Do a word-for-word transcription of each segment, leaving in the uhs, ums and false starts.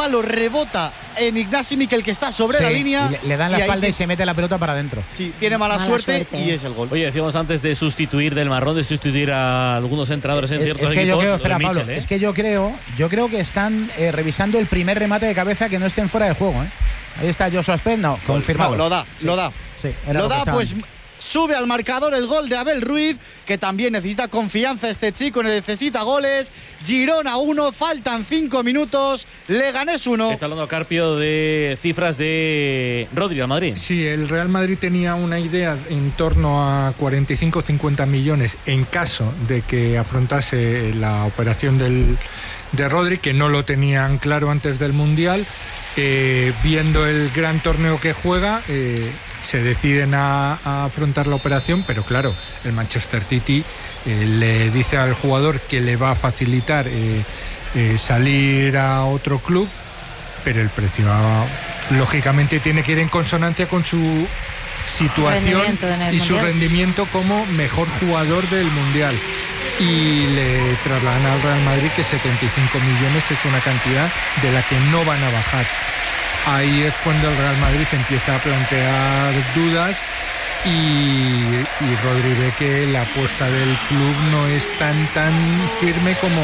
palo rebota en Ignasi Miquel, que está sobre sí, la línea. Le, le dan la espalda y, y se mete la pelota para adentro. Sí, tiene mala, mala suerte, suerte y es el gol. Oye, decíamos antes de sustituir del marrón, de sustituir a algunos entrenadores en ciertos es que equipos. Yo creo, espera, Mitchell, Pablo, ¿eh? es que yo creo, yo creo que están eh, revisando el primer remate de cabeza que no estén fuera de juego. ¿eh? Ahí está Joshua Spence, no, confirmado. No, lo da, sí. lo da. Sí, lo, lo da, pues sube al marcador el gol de Abel Ruiz, que también necesita confianza este chico, necesita goles. Girona uno, faltan cinco minutos, Leganés uno. Está hablando Carpio de cifras de Rodri al Madrid. Sí, el Real Madrid tenía una idea en torno a cuarenta y cinco a cincuenta millones en caso de que afrontase la operación del, de Rodri, que no lo tenían claro antes del Mundial. Eh, viendo el gran torneo que juega, eh, se deciden a, a afrontar la operación, pero claro, el Manchester City eh, le dice al jugador que le va a facilitar eh, eh, salir a otro club, pero el precio lógicamente tiene que ir en consonancia con su situación y su rendimiento como mejor jugador del Mundial. Y le trasladan al Real Madrid que setenta y cinco millones es una cantidad de la que no van a bajar. Ahí es cuando el Real Madrid empieza a plantear dudas y, y Rodri ve que la apuesta del club no es tan tan firme como,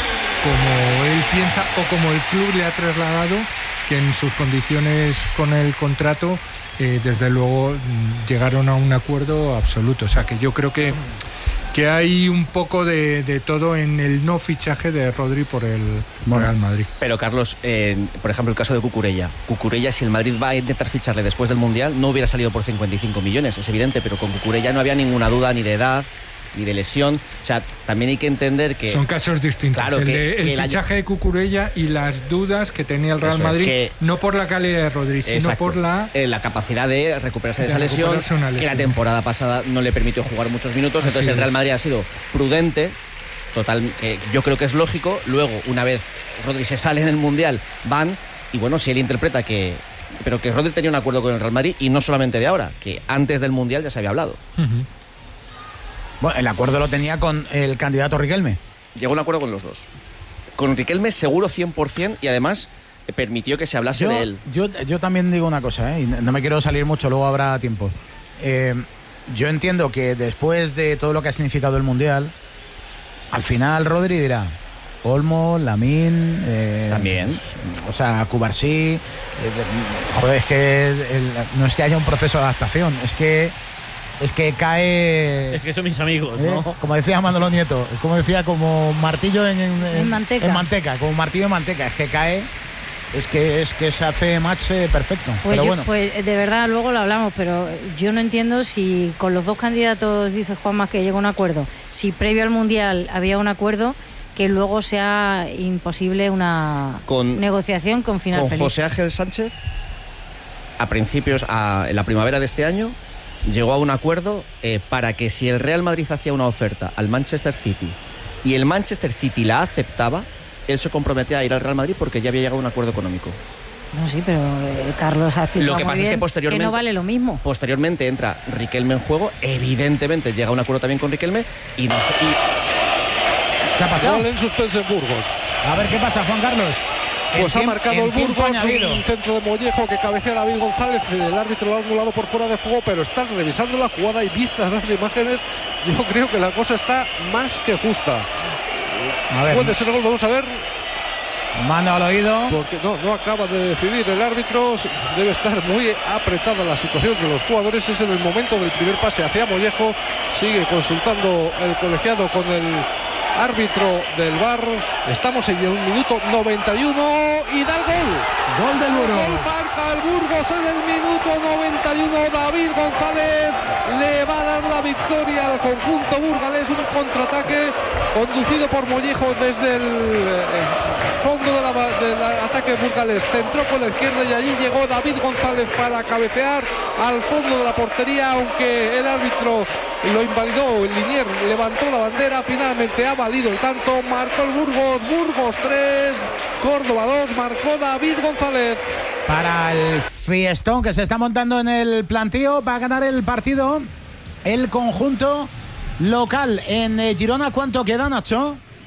como él piensa o como el club le ha trasladado, que en sus condiciones con el contrato eh, desde luego llegaron a un acuerdo absoluto. O sea que yo creo que que hay un poco de, de todo en el no fichaje de Rodri por el bueno, Real Madrid. Pero Carlos, eh, por ejemplo, el caso de Cucurella. Cucurella, si el Madrid va a intentar ficharle después del Mundial, no hubiera salido por cincuenta y cinco millones, es evidente, pero con Cucurella no había ninguna duda ni de edad ni de lesión. O sea, también hay que entender que... Son casos distintos. Claro, el que, de, el que fichaje año... de Cucurella y las dudas que tenía el Real Eso Madrid, es que... no por la calidad de Rodri, sino Exacto. por la... Eh, la capacidad de recuperarse de, de esa lesión, lesión, que la temporada pasada no le permitió jugar muchos minutos. Así entonces el Real es. Madrid ha sido prudente, total, que yo creo que es lógico. Luego, una vez Rodri se sale en el Mundial, van, y bueno, si él interpreta que... Pero que Rodri tenía un acuerdo con el Real Madrid, y no solamente de ahora, que antes del Mundial ya se había hablado. Uh-huh. Bueno, el acuerdo lo tenía con el candidato Riquelme. Llegó a un acuerdo con los dos. Con Riquelme seguro cien por ciento, y además permitió que se hablase yo, de él. Yo, yo también digo una cosa, ¿eh? Y no me quiero salir mucho, luego habrá tiempo. Eh, yo entiendo que después de todo lo que ha significado el Mundial, al final Rodri dirá Olmo, Lamine, eh, también, o sea, Cubarsí, eh, joder, es que el, no es que haya un proceso de adaptación, es que es que cae, es que son mis amigos, ¿eh? ¿no? Como decía Manolo Nieto, como decía, como martillo en, en, en, manteca. en manteca, como martillo en manteca, es que cae. Es que es que se hace match perfecto. Pues, pero yo, bueno. pues de verdad luego lo hablamos, pero yo no entiendo si con los dos candidatos, dice Juanma, que llega a un acuerdo, si previo al Mundial había un acuerdo, que luego sea imposible una con, negociación con final con feliz. José Ángel Sánchez, a principios, a, en la primavera de este año, llegó a un acuerdo eh, para que si el Real Madrid hacía una oferta al Manchester City y el Manchester City la aceptaba, él se comprometía a ir al Real Madrid porque ya había llegado a un acuerdo económico. No, sí, pero eh, Carlos ha explicado Lo que muy pasa bien es que posteriormente que no vale lo mismo. Posteriormente entra Riquelme en juego, evidentemente llega a un acuerdo también con Riquelme y no sé, y... ¿Qué ha pasado? Gol en suspenso en Burgos. A ver qué pasa, Juan Carlos. Pues ha tiempo, marcado el Burgos, añadido. un centro de Mollejo que cabecea David González. El árbitro lo ha anulado por fuera de juego, pero están revisando la jugada y vistas las imágenes, yo creo que la cosa está más que justa. A ver, puede ser gol, vamos a ver. Mano al oído. Porque no, no acaba de decidir el árbitro. Debe estar muy apretada la situación de los jugadores. Es en el momento del primer pase hacia Mollejo. Sigue consultando el colegiado con el árbitro del V A R. Estamos en el minuto noventa y uno y da el gol. Gol del Burgos. Gol marca el Burgos en el minuto noventa y uno. David González le va a dar la victoria al conjunto burgalés. Un contraataque conducido por Mollejo desde el fondo del de la ataque burgalés. Centró con la izquierda y allí llegó David González para cabecear al fondo de la portería, aunque el árbitro lo invalidó. El Linier levantó la bandera, finalmente ha valido el tanto, marcó el Burgos. Burgos tres, Córdoba dos, marcó David González. Para el fiestón que se está montando en el plantío, va a ganar el partido el conjunto local. En Girona, ¿cuánto queda, Nacho?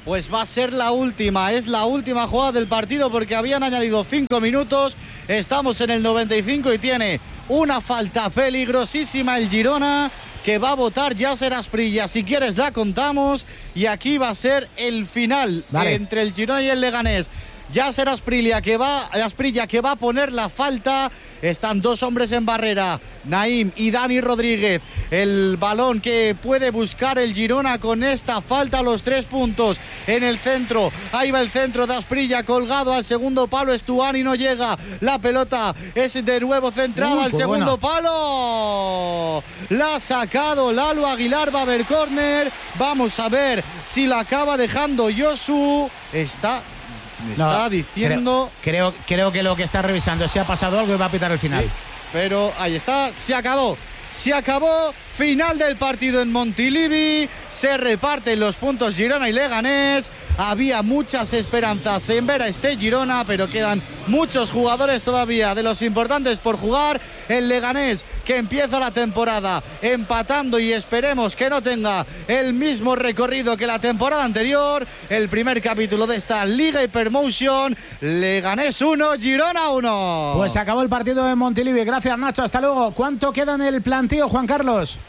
pues va a ser la última, es la última jugada del partido porque habían añadido cinco minutos, estamos en el noventa y cinco y tiene una falta peligrosísima el Girona que va a votar Yasser Asprilla. Si quieres la contamos y aquí va a ser el final vale. entre el Girona y el Leganés. Yasser Asprilla que va Asprilla que va a poner la falta. Están dos hombres en barrera, Naim y Dani Rodríguez. El balón que puede buscar el Girona con esta falta, los tres puntos en el centro. Ahí va el centro de Asprilla colgado al segundo palo. Estuani no llega. La pelota es de nuevo centrada Uy, al pues segundo buena. palo. La ha sacado Lalo Aguilar. Va a haber córner. Vamos a ver si la acaba dejando Josu. Está Me está no, diciendo... Creo, creo, creo que lo que está revisando, si ha pasado algo y va a pitar el final. Sí, pero ahí está, se acabó. Se acabó, final del partido en Montilivi, se reparten los puntos Girona y Leganés. Había muchas esperanzas en ver a este Girona, pero quedan muchos jugadores todavía de los importantes por jugar. El Leganés que empieza la temporada empatando y esperemos que no tenga el mismo recorrido que la temporada anterior. El primer capítulo de esta Liga Hypermotion, Leganés uno, Girona uno. Pues se acabó el partido en Montilivi, gracias Nacho, hasta luego. ¿Cuánto queda en el planteo, Juan Carlos?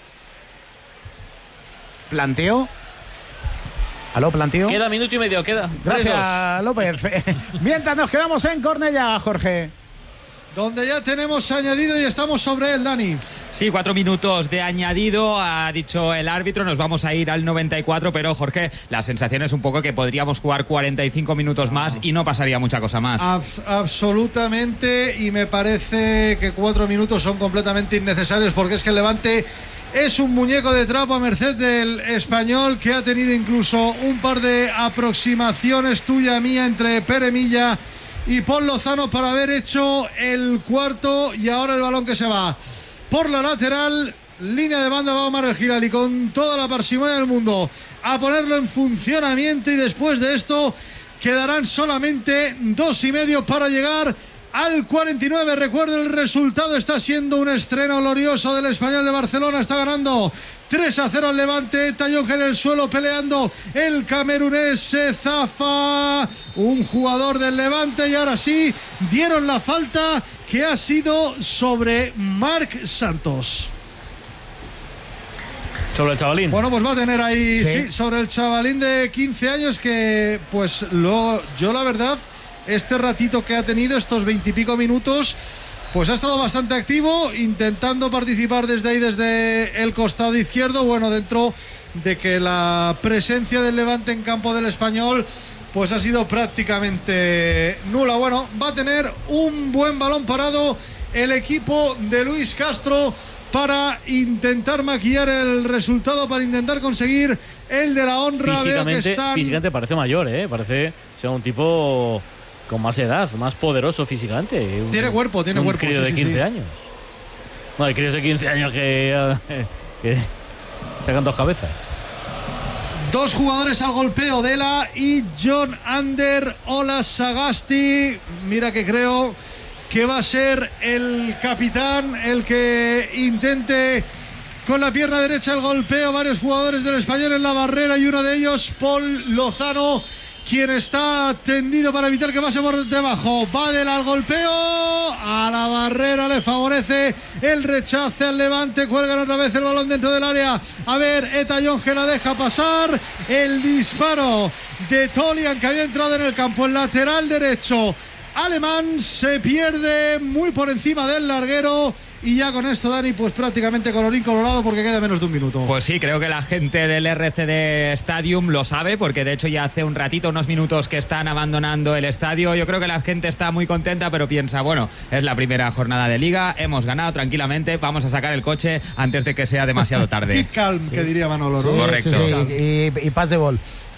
¿Planteo? ¿Aló, planteo? Queda minuto y medio, queda. Gracias, López. Mientras nos quedamos en Cornellá, Jorge. Donde ya tenemos añadido y estamos sobre él, Dani. Sí, cuatro minutos de añadido, ha dicho el árbitro, nos vamos a ir al noventa y cuatro, pero Jorge, la sensación es un poco que podríamos jugar cuarenta y cinco minutos no. más y no pasaría mucha cosa más. Ab- absolutamente, y me parece que cuatro minutos son completamente innecesarios porque es que el Levante es un muñeco de trapo a merced del Español, que ha tenido incluso un par de aproximaciones tuya mía entre Pere Milla y Pol Lozano para haber hecho el cuarto, y ahora el balón que se va por la lateral, línea de banda, va Omar El Hilali con toda la parsimonia del mundo a ponerlo en funcionamiento, y después de esto quedarán solamente dos y medio para llegar al cuarenta y nueve. Recuerdo, el resultado está siendo un estreno glorioso del Español de Barcelona. Está ganando tres a cero al Levante. Tallón en el suelo peleando el camerunés. Se zafa un jugador del Levante y ahora sí dieron la falta, que ha sido sobre Marc Santos. Sobre el chavalín. Bueno, pues va a tener ahí, sí, sí sobre el chavalín de quince años, que pues lo, yo la verdad, este ratito que ha tenido, estos veintipico minutos, pues ha estado bastante activo, intentando participar desde ahí, desde el costado izquierdo. Bueno, dentro de que la presencia del Levante en campo del Español pues ha sido prácticamente nula. Bueno, va a tener un buen balón parado el equipo de Luis Castro para intentar maquillar el resultado, para intentar conseguir el de la honra. Físicamente, que están... físicamente parece mayor, ¿eh? Parece ser un tipo con más edad, más poderoso físicamente. Tiene un, cuerpo, tiene un cuerpo. crío sí, de sí, quince sí. años. No, hay críos de quince años que, que sacan dos cabezas. Dos jugadores al golpeo, Dela y John Ander Ola Sagasti. Mira que creo que va a ser el capitán el que intente con la pierna derecha el golpeo. Varios jugadores del Español en la barrera y uno de ellos, Pol Lozano, quien está tendido para evitar que pase por debajo. Va Dela al golpeo, a la barrera le favorece el rechace al Levante. Cuelgan otra vez el balón dentro del área. A ver, Eta Jonge la deja pasar. El disparo de Tolian, que había entrado en el campo, el lateral derecho alemán, se pierde muy por encima del larguero. Y ya con esto, Dani, pues prácticamente colorín colorado, porque queda menos de un minuto. Pues sí, creo que la gente del R C D Stadium lo sabe, porque de hecho ya hace un ratito, unos minutos, que están abandonando el estadio. Yo creo que la gente está muy contenta, pero piensa, bueno, es la primera jornada de Liga, hemos ganado tranquilamente, vamos a sacar el coche antes de que sea demasiado tarde. Keep calm, sí, que diría Manolo. Sí, correcto. Sí, sí. Y, y paz de gol.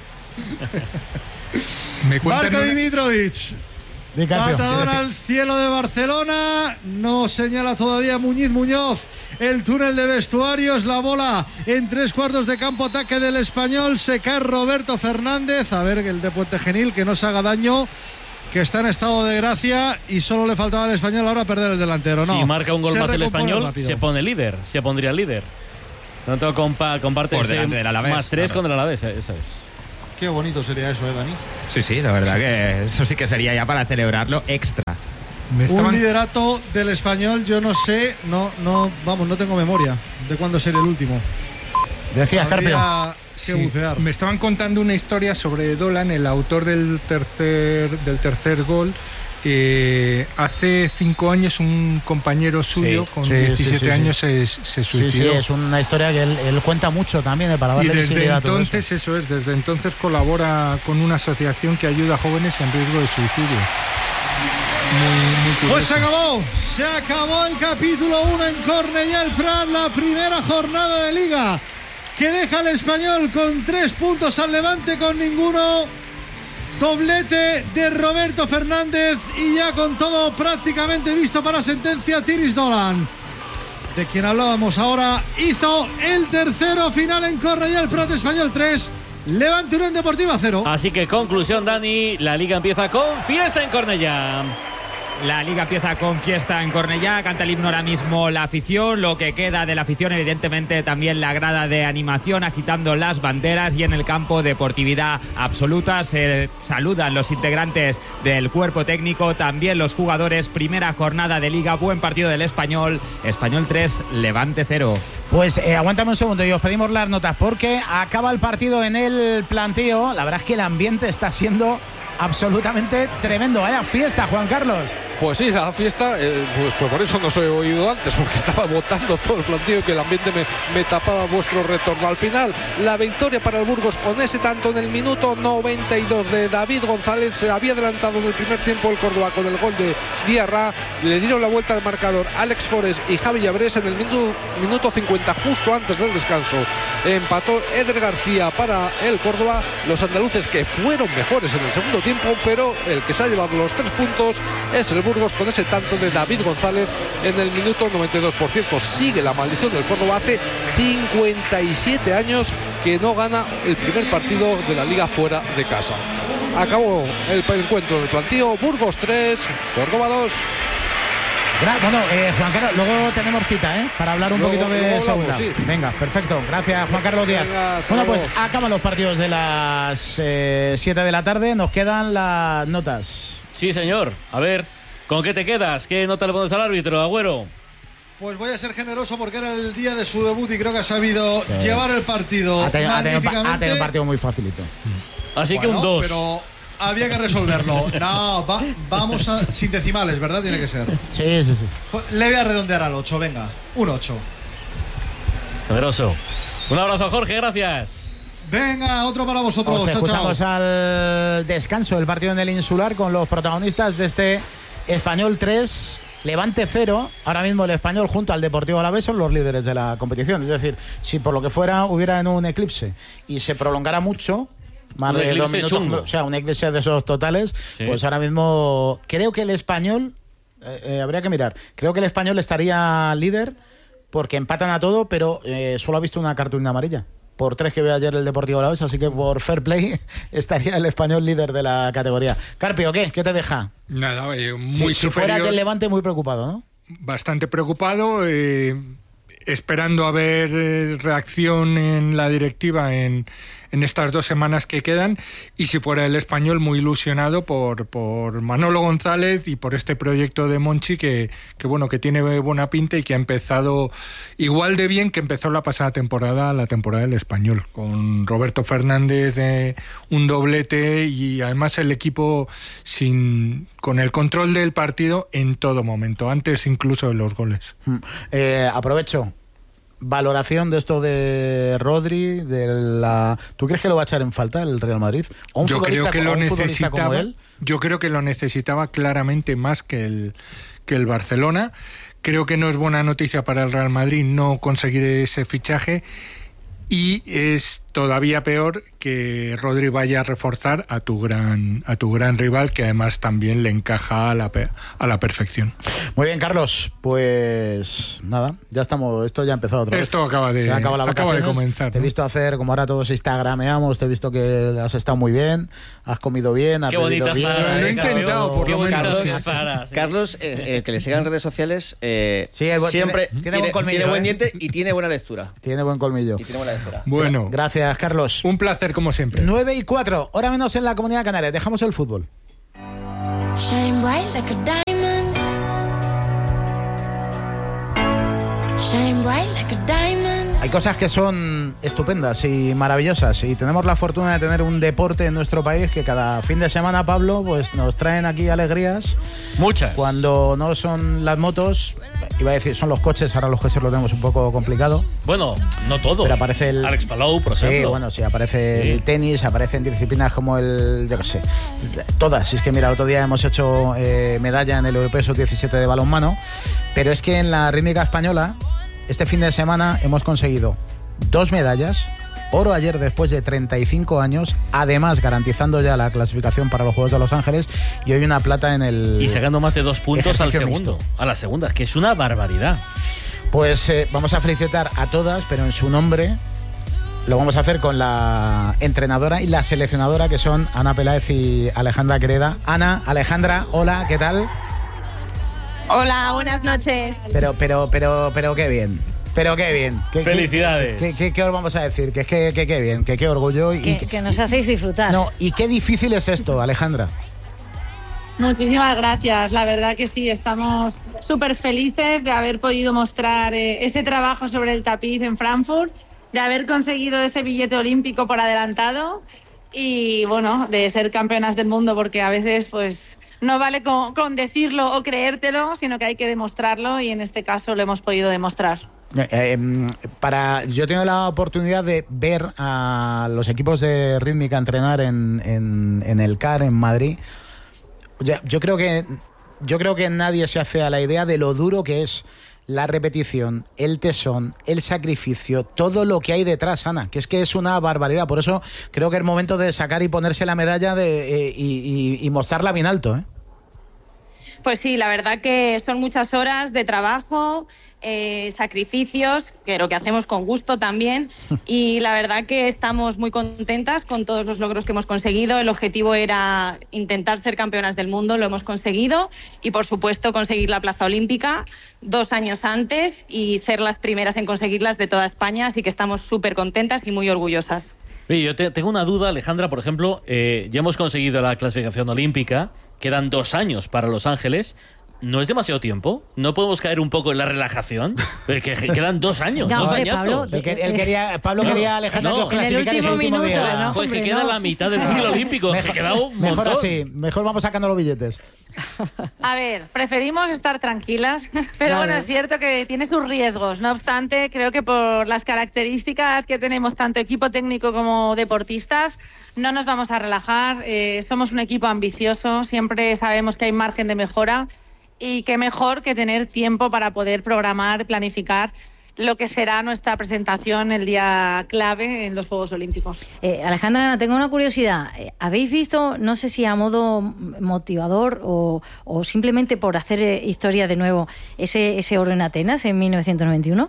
Marko Dimitrovic. Patadón sí. al cielo de Barcelona. No señala todavía Muñiz Muñoz el túnel de vestuarios. La bola en tres cuartos de campo, ataque del Español. Se cae Roberto Fernández. A ver, el de Puente Genil, que no se haga daño, que está en estado de gracia, y solo le faltaba al Español ahora perder el delantero. No, si marca un gol se más el Español, rápido. se pone líder, se pondría líder. No tengo compa, comparte por delante del Alavés, más tres claro. con el Alavés, esa es. Qué bonito sería eso, ¿eh, Dani? Sí, sí, la verdad que eso sí que sería ya para celebrarlo extra. Me estaban... Un liderato del Español, yo no sé, no, no, vamos, no tengo memoria de cuándo sería el último. Decías, Carpio. Habría que Sí, bucear. me estaban contando una historia sobre Dolan, el autor del tercer, del tercer gol. Eh, hace cinco años un compañero suyo Sí, con sí, diecisiete sí, sí, años sí. se, se Sí, sí, suicidó. es una historia que él, él cuenta mucho también, de para Y darle desde visibilidad a todo entonces, eso. eso es, desde entonces colabora con una asociación que ayuda a jóvenes en riesgo de suicidio. Muy, muy Pues se curioso. acabó, se acabó el capítulo uno en Cornellà el Prat, la primera jornada de Liga, que deja al Español con tres puntos al Levante con ninguno. Doblete de Roberto Fernández y ya con todo prácticamente visto para sentencia, Tiris Dolan, de quien hablábamos ahora, hizo el tercero final en Cornellà el Prat. Español tres, Levante Unión Deportiva cero. Así que conclusión, Dani, la Liga empieza con fiesta en Cornellà. La Liga empieza con fiesta en Cornellà, canta el himno ahora mismo la afición, lo que queda de la afición evidentemente también la grada de animación agitando las banderas, y en el campo deportividad absoluta. Se saludan los integrantes del cuerpo técnico, también los jugadores. Primera jornada de Liga, buen partido del Español, Español tres, Levante cero. Pues eh, aguántame un segundo y os pedimos las notas porque acaba el partido en el planteo. La verdad es que el ambiente está siendo absolutamente tremendo. Vaya fiesta, Juan Carlos. Pues sí, la fiesta, eh, pues, pues por eso no os he oído antes, porque estaba votando todo el planteo, que el ambiente me, me tapaba vuestro retorno. Al final, la victoria para el Burgos con ese tanto en el minuto noventa y dos de David González. Se había adelantado en el primer tiempo el Córdoba con el gol de Diarra. Le dieron la vuelta al marcador Alex Forés y Javi Llabrés en el minuto, minuto cincuenta, justo antes del descanso. Empató Eder García para el Córdoba. Los andaluces, que fueron mejores en el segundo tiempo, pero el que se ha llevado los tres puntos es el Burgos con ese tanto de David González en el minuto noventa y dos. Por cierto, sigue la maldición del Córdoba. Hace cincuenta y siete años que no gana el primer partido de la Liga fuera de casa. Acabó el encuentro del plantío. Burgos tres, Córdoba dos. Gra bueno, eh, Juan Carlos, luego tenemos cita, ¿eh? Para hablar un Luego- poquito de luego hablamos, segunda. sí. Venga, perfecto. Gracias, Juan Carlos Díaz. Venga, hasta Bueno, pues luego. acaban los partidos de las siete de la tarde. Nos quedan las notas. Sí, señor. A ver, ¿con qué te quedas? ¿Qué nota le pones al árbitro, Agüero? Pues voy a ser generoso porque era el día de su debut y creo que ha sabido Sí. llevar el partido Ha tenido, ha tenido un pa- magníficamente. ha tenido un partido muy facilito. Así que Bueno, un dos. Pero había que resolverlo. No, va- vamos a, sin decimales, ¿verdad? Tiene que ser. Sí, sí, sí. Pues le voy a redondear al ocho, venga. Un ocho. Poderoso. Un abrazo, Jorge, gracias. Venga, otro para vosotros. Os Chao, escuchamos chao. al descanso del partido en el Insular con los protagonistas de este Español tres, Levante cero. Ahora mismo el Español junto al Deportivo Alavés son los líderes de la competición. Es decir, si por lo que fuera hubiera en un eclipse y se prolongara mucho, más Un de dos eclipse minutos, chungo. o sea, un eclipse de esos totales, Sí. pues ahora mismo creo que el Español, eh, eh, habría que mirar, creo que el Español estaría líder porque empatan a todo, pero eh, solo ha visto una cartulina amarilla. Por tres que veo ayer el Deportivo Alavés, así que por fair play estaría el Español líder de la categoría. Carpio, ¿qué? ¿Qué te deja? Nada, eh, muy Si, si fueras superior. del Levante, muy preocupado, ¿no? Bastante preocupado, eh, esperando a ver eh, reacción en la directiva en, en estas dos semanas que quedan, y si fuera el Español, muy ilusionado por, por Manolo González y por este proyecto de Monchi que, que bueno, que tiene buena pinta y que ha empezado igual de bien que empezó la pasada temporada, la temporada del Español, con Roberto Fernández, eh, un doblete, y además el equipo sin con el control del partido en todo momento, antes incluso de los goles. Mm. Eh, aprovecho. Valoración de esto de Rodri, de la... ¿Tú crees que lo va a echar en falta el Real Madrid? ¿O un Yo creo futbolista que co- lo o un futbolista como necesitaba. él? Yo creo que lo necesitaba claramente más que el que el Barcelona. Creo que no es buena noticia para el Real Madrid no conseguir ese fichaje, y es todavía peor que Rodri vaya a reforzar a tu gran a tu gran rival, que además también le encaja a la pe- a la perfección. Muy bien, Carlos. Pues nada, ya estamos. Esto ya ha empezado otra vez. Esto acaba de Se han acabado las acaba de vacaciones. comenzar, Te he ¿no? visto hacer, como ahora todos instagrameamos, te he visto que has estado muy bien, has comido bien, has Qué bebido bonita bien. Zara, Lo he eh, intentado, Carlos. por Qué lo bonita menos, Zara, sí. Zara, sí. Carlos, eh, el que le siga en redes sociales, eh, Sí, el buen- siempre tiene- tiene buen colmillo, tiene buen ¿eh? diente y tiene buena lectura. Tiene buen colmillo. Y tiene buena lectura. Bueno, Gracias. Gracias, Carlos. Un placer, como siempre. nueve y cuatro, hora menos en la Comunidad Canaria. Dejamos el fútbol. Shine bright like a diamond. Shine bright like a diamond. Hay cosas que son estupendas y maravillosas y tenemos la fortuna de tener un deporte en nuestro país que cada fin de semana, Pablo, pues nos traen aquí alegrías. Muchas. Cuando no son las motos, iba a decir, son los coches, ahora los coches lo tenemos un poco complicado. Bueno, no todo. Pero aparece el... Alex Palou, por ejemplo. Sí, bueno, sí, aparece Sí. el tenis, aparecen disciplinas como el, yo qué sé, todas. Es que mira, el otro día hemos hecho eh, medalla en el Europeo sub diecisiete de balonmano, pero es que en la rítmica española, este fin de semana hemos conseguido dos medallas, oro ayer después de treinta y cinco años, además garantizando ya la clasificación para los Juegos de Los Ángeles, y hoy una plata en el... Y sacando más de dos puntos al ejercicio segundo, mixto. a la segunda, que es una barbaridad. Pues eh, vamos a felicitar a todas, pero en su nombre lo vamos a hacer con la entrenadora y la seleccionadora, que son Ana Peláez y Alejandra Quereda. Ana, Alejandra, hola, ¿qué tal? Hola, buenas noches. Pero, pero, pero, pero qué bien. Pero qué bien. ¿Qué, Felicidades. ¿Qué, qué, qué os vamos a decir? Que es que, que qué bien, que qué orgullo. Y, Que, que nos hacéis disfrutar. no, y qué difícil es esto, Alejandra. Muchísimas gracias. La verdad que sí, estamos súper felices de haber podido mostrar eh, ese trabajo sobre el tapiz en Frankfurt, de haber conseguido ese billete olímpico por adelantado y, bueno, de ser campeonas del mundo, porque a veces, pues, no vale con, con decirlo o creértelo, sino que hay que demostrarlo y en este caso lo hemos podido demostrar. Eh, eh, para, yo he tenido la oportunidad de ver a los equipos de rítmica entrenar en, en, en el C A R en Madrid. Ya, yo creo que yo creo que nadie se hace a la idea de lo duro que es la repetición, el tesón, el sacrificio, todo lo que hay detrás, Ana, que es que es una barbaridad. Por eso creo que es momento de sacar y ponerse la medalla de, eh, y, y, y mostrarla bien alto, ¿eh? Pues sí, la verdad que son muchas horas de trabajo, eh, sacrificios, que lo que hacemos con gusto también, y la verdad que estamos muy contentas con todos los logros que hemos conseguido. El objetivo era intentar ser campeonas del mundo, lo hemos conseguido, y por supuesto conseguir la plaza olímpica dos años antes y ser las primeras en conseguirlas de toda España, así que estamos súper contentas y muy orgullosas. Oye, yo te, tengo una duda, Alejandra, por ejemplo, eh, ya hemos conseguido la clasificación olímpica, quedan dos años para Los Ángeles. ¿No es demasiado tiempo? ¿No podemos caer un poco en la relajación? Porque quedan dos años, No, dos hombre, añazos. Pablo, Él, quer- él quería, Pablo No, quería, Alejandra, no, que os en el clasificara ese último último minuto, día. ¿no? Joder, que hombre, queda no. la mitad del ciclo olímpico, que queda un Mejor montón. así, mejor vamos sacando los billetes. A ver, preferimos estar tranquilas, pero Claro. bueno, es cierto que tiene sus riesgos. No obstante, creo que por las características que tenemos tanto equipo técnico como deportistas, no nos vamos a relajar. Eh, somos un equipo ambicioso, siempre sabemos que hay margen de mejora y qué mejor que tener tiempo para poder programar, planificar lo que será nuestra presentación el día clave en los Juegos Olímpicos. Eh, Alejandra, Ana, tengo una curiosidad. Eh, ¿Habéis visto, no sé si a modo motivador o, o simplemente por hacer eh, historia de nuevo, ese, ese oro en Atenas en mil novecientos noventa y uno?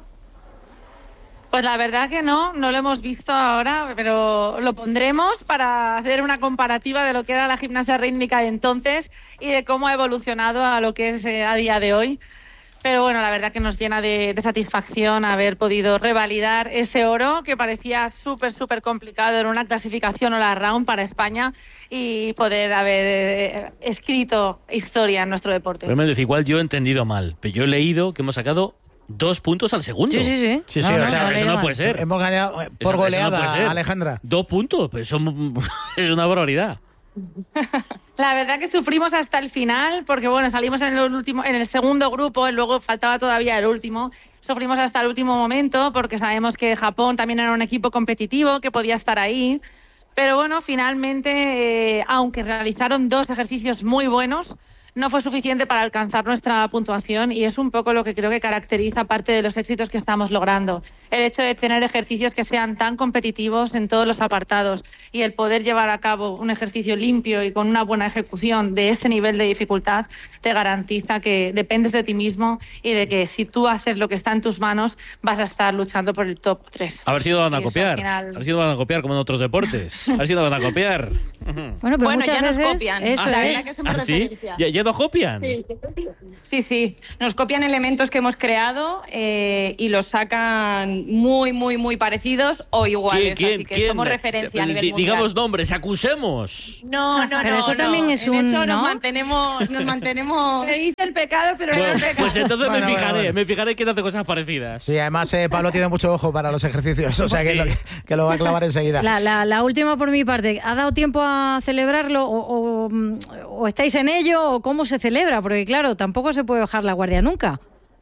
Pues la verdad que no, no lo hemos visto ahora, pero lo pondremos para hacer una comparativa de lo que era la gimnasia rítmica de entonces y de cómo ha evolucionado a lo que es eh, a día de hoy. Pero bueno, la verdad que nos llena de, de satisfacción haber podido revalidar ese oro que parecía súper, súper complicado en una clasificación o la round para España y poder haber eh, escrito historia en nuestro deporte. Pero me dice, igual yo he entendido mal, pero yo he leído que hemos sacado dos puntos al segundo. Sí, sí, sí. Sí, No, sí, no, o sea, no, eso leído no mal. puede ser. Hemos ganado eh, por Eso- eso no goleada, puede ser. Alejandra. Dos puntos, pues son, es una barbaridad. La verdad que sufrimos hasta el final, porque bueno, salimos en el último, en el segundo grupo, y luego faltaba todavía el último. Sufrimos hasta el último momento, porque sabemos que Japón también era un equipo competitivo, que podía estar ahí. Pero bueno, finalmente, eh, aunque realizaron dos ejercicios muy buenos, no fue suficiente para alcanzar nuestra puntuación y es un poco lo que creo que caracteriza parte de los éxitos que estamos logrando. El hecho de tener ejercicios que sean tan competitivos en todos los apartados y el poder llevar a cabo un ejercicio limpio y con una buena ejecución de ese nivel de dificultad te garantiza que dependes de ti mismo y de que si tú haces lo que está en tus manos vas a estar luchando por el top tres. A ver si no van a Y eso, copiar. al final- A ver si no van a copiar como en otros deportes. A ver si no van a copiar. Bueno, pero Bueno, muchas ya nos veces copian. eso Ah, la es. verdad que somos ¿Ah, sí? referencia. Ya, ya nos copian. Sí, sí, sí. Nos copian elementos que hemos creado eh, y los sacan muy, muy, muy parecidos o iguales. ¿Quién, así que quién? somos referencia a nivel D- mundial. Digamos nombres, acusemos. No, no, Pero no. eso no. también es En un, eso ¿no? nos mantenemos, nos mantenemos. Se dice el pecado, pero Bueno, no el pecado. pues entonces Bueno, me bueno, fijaré, bueno. me fijaré que te hace cosas parecidas. Sí, además eh, Pablo tiene mucho ojo para los ejercicios, o sea que, Sí. lo, que lo va a clavar enseguida. La, la, la última por mi parte, ¿ha dado tiempo a celebrarlo o, o, o estáis en ello o cómo se celebra? Porque claro, tampoco se puede bajar la guardia nunca.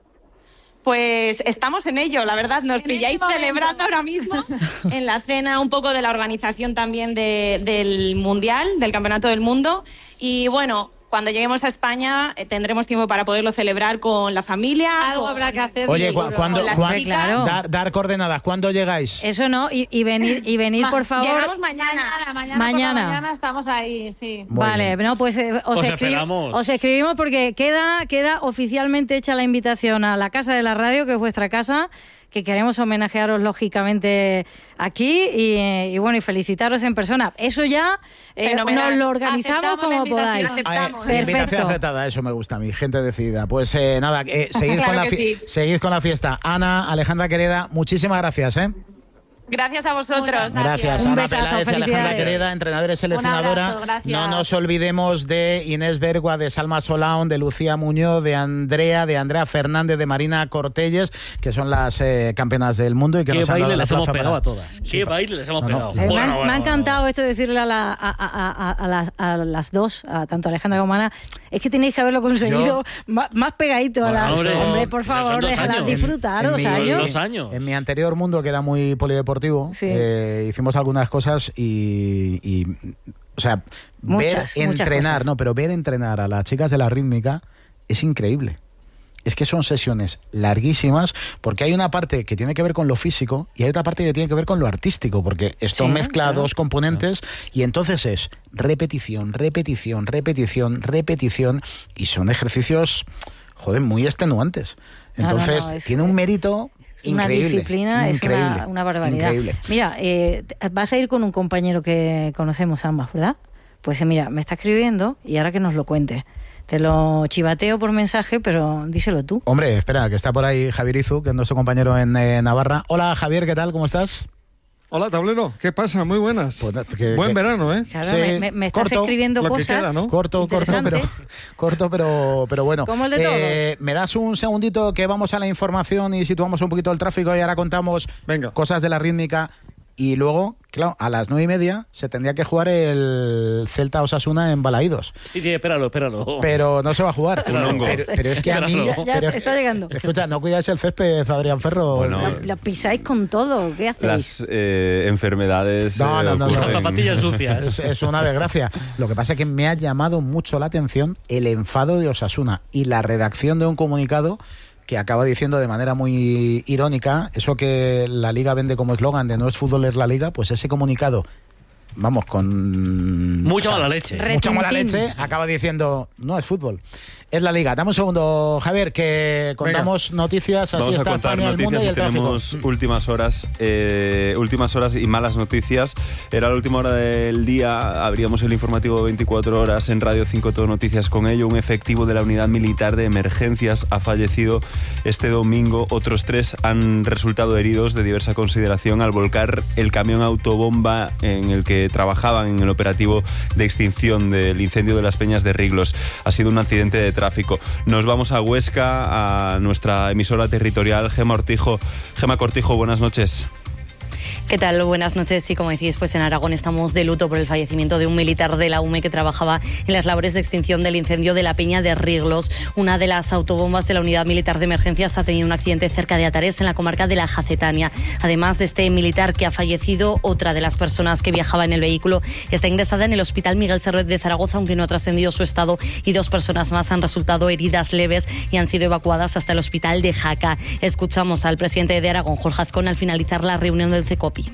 Pues estamos en ello, la verdad. Nos En pilláis este momento. celebrando ahora mismo en la cena un poco de la organización también de- del Mundial, del Campeonato del Mundo. Y bueno, cuando lleguemos a España eh, tendremos tiempo para poderlo celebrar con la familia. Algo con- habrá que hacer. Oye, seguro. cu- ¿cuándo, Con las cuán- chicas. Claro. dar, dar coordenadas, ¿cuándo llegáis? Eso no, y, y venir, y venir Ma- por favor. Llegamos mañana. Mañana, mañana, Mañana. por la mañana estamos ahí, sí. Muy Vale, bien. no, pues eh, os, Os escri- esperamos. os escribimos porque queda, queda oficialmente hecha la invitación a la Casa de la Radio, que es vuestra casa, que queremos homenajearos lógicamente aquí y, eh, y bueno, y felicitaros en persona. Eso ya eh, Fenomenal. nos lo organizamos Aceptamos la como invitación. podáis. Aceptamos. Ah, eh, invitación Perfecto. aceptada, eso me gusta a mí, gente decidida. Pues eh, nada, eh, seguid, Claro con la que fi- sí. seguid con la fiesta. Ana, Alejandra querida, muchísimas gracias. ¿eh? Gracias a vosotros. Muchas Gracias, Un Ana besazo, Peláez y Alejandra felicidades. Quereda, entrenadora y seleccionadora. abrazo, gracias. No nos olvidemos de Inés Bergua, de Salma Solaun, de Lucía Muñoz, de Andrea, de Andrea Fernández, de Marina Cortelles, que son las eh, campeonas del mundo y que ¿Qué nos han dado baile la les hemos plaza pegado para- a todas? ¿Qué baile les hemos No, no. pegado? O sea, me, Bueno, han- bueno, me ha bueno. encantado esto de decirle a, la- a, a- a- a las, a las dos, a tanto a Alejandra como a Ana, es que tenéis que haberlo conseguido más, más pegadito a Bueno, las. hombre, Hombre, por pero son favor, dos dejadlas años. disfrutar En dos mi- años. Dos años. En mi anterior mundo, que era muy polideportivo, Sí. eh, hicimos algunas cosas y, y, o sea, Muchas, ver muchas entrenar, cosas. no, pero ver entrenar a las chicas de la rítmica es increíble. Es que son sesiones larguísimas porque hay una parte que tiene que ver con lo físico y hay otra parte que tiene que ver con lo artístico, porque esto Sí, mezcla claro. dos componentes y entonces es repetición, repetición, repetición, repetición y son ejercicios, joder, muy extenuantes. No, no, no, Entonces, es- tiene un mérito Es una increíble. disciplina, increíble, es una, una barbaridad. Increíble. Mira, eh, te- vas a ir con un compañero que conocemos ambas, ¿verdad? Pues eh, mira, me está escribiendo y ahora que nos lo cuente. Te lo chivateo por mensaje, pero díselo tú. Hombre, espera, que está por ahí Javier Izu, que es nuestro compañero en eh, Navarra. Hola, Javier, ¿qué tal? ¿Cómo estás? Hola, tablero. ¿Qué pasa? Muy buenas. Pues, que- Buen que- verano, ¿eh? Claro, Sí, me, me- me estás corto, escribiendo lo que cosas. queda, ¿no? Corto, corto, pero, interesantes. corto, pero, pero bueno. Como el de Eh, ¿Me das un segundito que vamos a la información y situamos un poquito el tráfico y ahora contamos Venga. cosas de la rítmica? Y luego, claro, a las nueve y media se tendría que jugar el Celta Osasuna en Balaídos. Sí, sí, espéralo, espéralo. Pero no se va a jugar. Un hongo. Pero, pero es que a mí... Ya- ya pero- está llegando. Escucha, no cuidáis el césped, Adrián Ferro. Bueno, Lo, lo pisáis con todo. ¿Qué hacéis? Las eh, enfermedades. No, eh, no, no, no. ocurren. Las zapatillas sucias. Es, es una desgracia. Lo que pasa es que me ha llamado mucho la atención el enfado de Osasuna y la redacción de un comunicado que acaba diciendo de manera muy irónica eso que la Liga vende como eslogan de no es fútbol, es la Liga, pues ese comunicado, vamos, con... Mucha o sea, mala leche. Mucha mala Retintín. leche, acaba diciendo no es fútbol, es la Liga. Dame un segundo, Javier, que contamos noticias, así Vamos a está contar España, el mundo noticias y y el tráfico. tenemos últimas horas, eh, últimas horas y malas noticias. Era la última hora del día, abríamos el informativo veinticuatro horas en Radio cinco Todo Noticias con ello. Un efectivo de la Unidad Militar de Emergencias ha fallecido este domingo. Otros tres han resultado heridos de diversa consideración al volcar el camión autobomba en el que trabajaban en el operativo de extinción del incendio de las Peñas de Riglos. Ha sido un accidente de tráfico. Nos vamos a Huesca, a nuestra emisora territorial, Gema Ortijo. Gema Cortijo, buenas noches. ¿Qué tal? Buenas noches. Sí, como decís, pues en Aragón estamos de luto por el fallecimiento de un militar de la U M E que trabajaba en las labores de extinción del incendio de la Peña de Riglos. Una de las autobombas de la Unidad Militar de Emergencias ha tenido un accidente cerca de Atares, en la comarca de la Jacetania. Además de este militar que ha fallecido, otra de las personas que viajaba en el vehículo está ingresada en el Hospital Miguel Servet de Zaragoza, aunque no ha trascendido su estado, y dos personas más han resultado heridas leves y han sido evacuadas hasta el Hospital de Jaca. Escuchamos al presidente de Aragón, Jorge Azcón, al finalizar la reunión del CECOPI.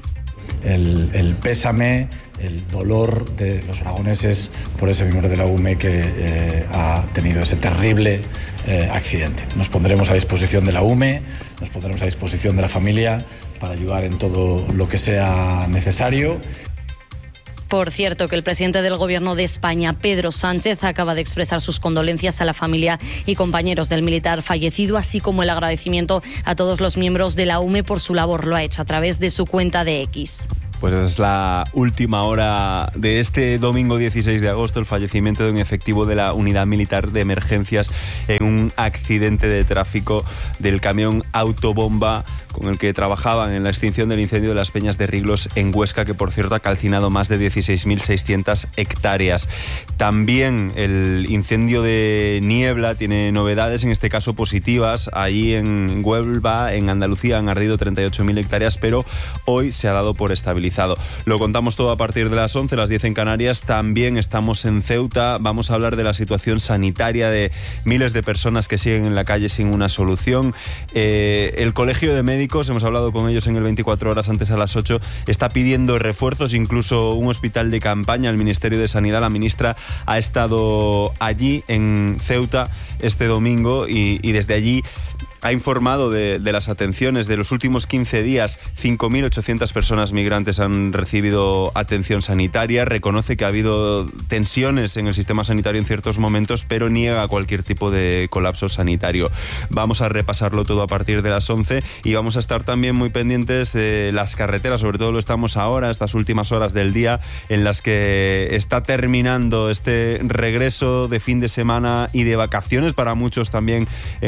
El, el pésame, el dolor de los aragoneses por ese miembro de la U M E que eh, ha tenido ese terrible eh, accidente. Nos pondremos a disposición de la U M E, nos pondremos a disposición de la familia para ayudar en todo lo que sea necesario. Por cierto, que el presidente del Gobierno de España, Pedro Sánchez, acaba de expresar sus condolencias a la familia y compañeros del militar fallecido, así como el agradecimiento a todos los miembros de la U M E por su labor. Lo ha hecho a través de su cuenta de X. Pues es la última hora de este domingo dieciséis de agosto, el fallecimiento de un efectivo de la Unidad Militar de Emergencias en un accidente de tráfico del camión autobomba con el que trabajaban en la extinción del incendio de las Peñas de Riglos en Huesca, que por cierto ha calcinado más de dieciséis mil seiscientas hectáreas. También el incendio de Niebla tiene novedades, en este caso positivas. Allí en Huelva, en Andalucía, han ardido treinta y ocho mil hectáreas, pero hoy se ha dado por estabilizado. Lo contamos todo a partir de las once, las diez en Canarias. También estamos en Ceuta. Vamos a hablar de la situación sanitaria de miles de personas que siguen en la calle sin una solución. Eh, el Colegio de Médicos, hemos hablado con ellos en el veinticuatro horas antes a las ocho, está pidiendo refuerzos, incluso un hospital de campaña. El Ministerio de Sanidad, la ministra, ha estado allí en Ceuta este domingo y, y desde allí ha informado de, de las atenciones. De los últimos quince días, cinco mil ochocientas personas migrantes han recibido atención sanitaria. Reconoce que ha habido tensiones en el sistema sanitario en ciertos momentos, pero niega cualquier tipo de colapso sanitario. Vamos a repasarlo todo a partir de las once y vamos a estar también muy pendientes de las carreteras, sobre todo lo estamos ahora, estas últimas horas del día, en las que está terminando este regreso de fin de semana y de vacaciones para muchos también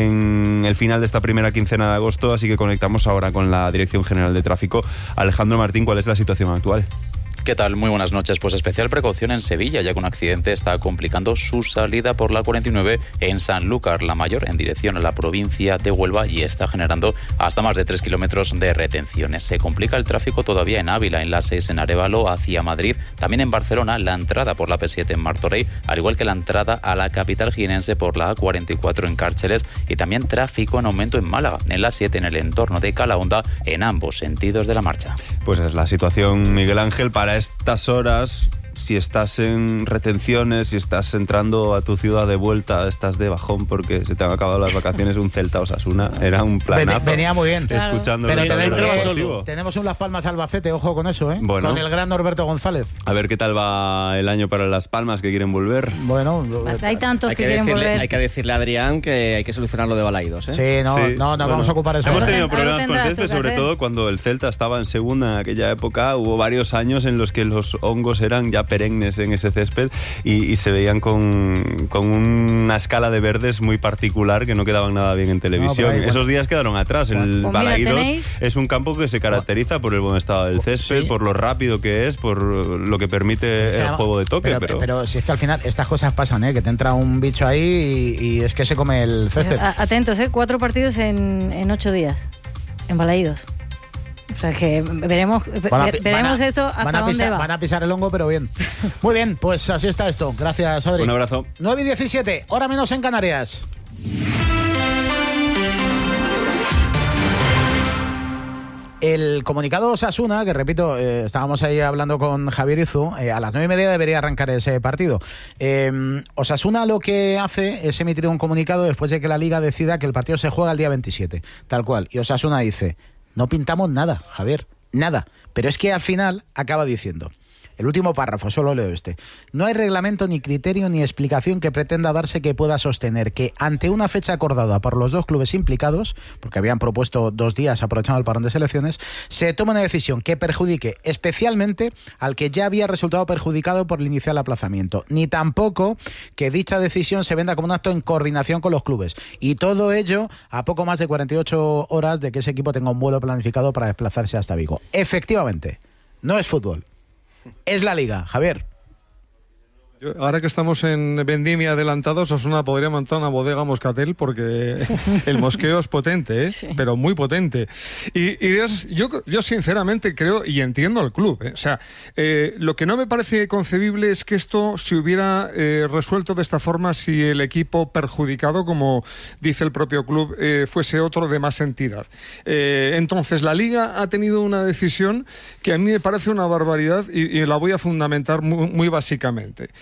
en el final de esta primera quincena de agosto, así que conectamos ahora con la Dirección General de Tráfico. Alejandro Martín, ¿cuál es la situación actual? ¿Qué tal? Muy buenas noches. Pues especial precaución en Sevilla, ya que un accidente está complicando su salida por la cuarenta y nueve en Sanlúcar la Mayor, en dirección a la provincia de Huelva, y está generando hasta más de tres kilómetros de retenciones. Se complica el tráfico todavía en Ávila, en la seis en Arévalo hacia Madrid, también en Barcelona, la entrada por la P siete en Martorell, al igual que la entrada a la capital jienense por la A cuarenta y cuatro en Cárceles, y también tráfico en aumento en Málaga, en la siete en el entorno de Calahonda, en ambos sentidos de la marcha. Pues es la situación, Miguel Ángel, para estas horas. Si estás en retenciones, si estás entrando a tu ciudad de vuelta, estás de bajón porque se te han acabado las vacaciones, un Celta Osasuna era un planazo. Venía muy bien. Escuchando Pero el tenemos, deportivo. tenemos un Las Palmas Albacete, ojo con eso, ¿eh? Bueno. Con el gran Norberto González. A ver qué tal va el año para Las Palmas, que quieren volver. Bueno, hay tantos hay que, que quieren decirle, volver. Hay que decirle a Adrián que hay que solucionar lo de Balaidos, ¿eh? Sí, no, Sí, no, nos bueno. vamos a ocupar de eso. Hemos ahora. tenido Algo problemas con el tendrás tú césped, que sobre hacer. todo cuando el Celta estaba en segunda en aquella época. Hubo varios años en los que los hongos eran ya perennes en ese césped y, y se veían con, con una escala de verdes muy particular que no quedaban nada bien en televisión. No, ahí, Esos bueno. días quedaron atrás. El Pues mira, Balaidos tenéis- es un campo que se caracteriza por el buen estado del césped, Sí. por lo rápido que es, por lo que permite Es que el además- juego de toque. Pero, Pero, pero si es que al final estas cosas pasan, ¿eh? Que te entra un bicho ahí y, y es que se come el césped. A- Atentos, ¿eh? Cuatro partidos en, en ocho días, en Balaídos. O sea que veremos, Van a ve- pi- veremos van a- eso hasta van a dónde pisar, va. van a pisar el hongo, pero bien. Muy bien, pues así está esto. Gracias, Adri. un abrazo. nueve y diecisiete, hora menos en Canarias. El comunicado Osasuna, que repito, eh, estábamos ahí hablando con Javier Izu, eh, a las nueve y media debería arrancar ese partido. Eh, Osasuna lo que hace es emitir un comunicado después de que la Liga decida que el partido se juega el día veintisiete, tal cual. Y Osasuna dice, no pintamos nada, Javier, nada. Pero es que al final acaba diciendo... El último párrafo, solo leo este. No hay reglamento, ni criterio, ni explicación que pretenda darse que pueda sostener que ante una fecha acordada por los dos clubes implicados, porque habían propuesto dos días aprovechando el parón de selecciones, se tome una decisión que perjudique especialmente al que ya había resultado perjudicado por el inicial aplazamiento, ni tampoco que dicha decisión se venda como un acto en coordinación con los clubes. Y todo ello a poco más de cuarenta y ocho horas de que ese equipo tenga un vuelo planificado para desplazarse hasta Vigo. Efectivamente, no es fútbol. Es la Liga, Javier. Yo, ahora que estamos en vendimia adelantados, Osasuna podría montar una bodega moscatel porque el mosqueo es potente, ¿eh? Sí. Pero muy potente. Y, y es, yo, yo sinceramente creo y entiendo al club, ¿eh? O sea, eh, lo que no me parece concebible es que esto se hubiera eh, resuelto de esta forma si el equipo perjudicado, como dice el propio club, eh, fuese otro de más entidad. Eh, entonces, la Liga ha tenido una decisión que a mí me parece una barbaridad y, y la voy a fundamentar muy, muy básicamente.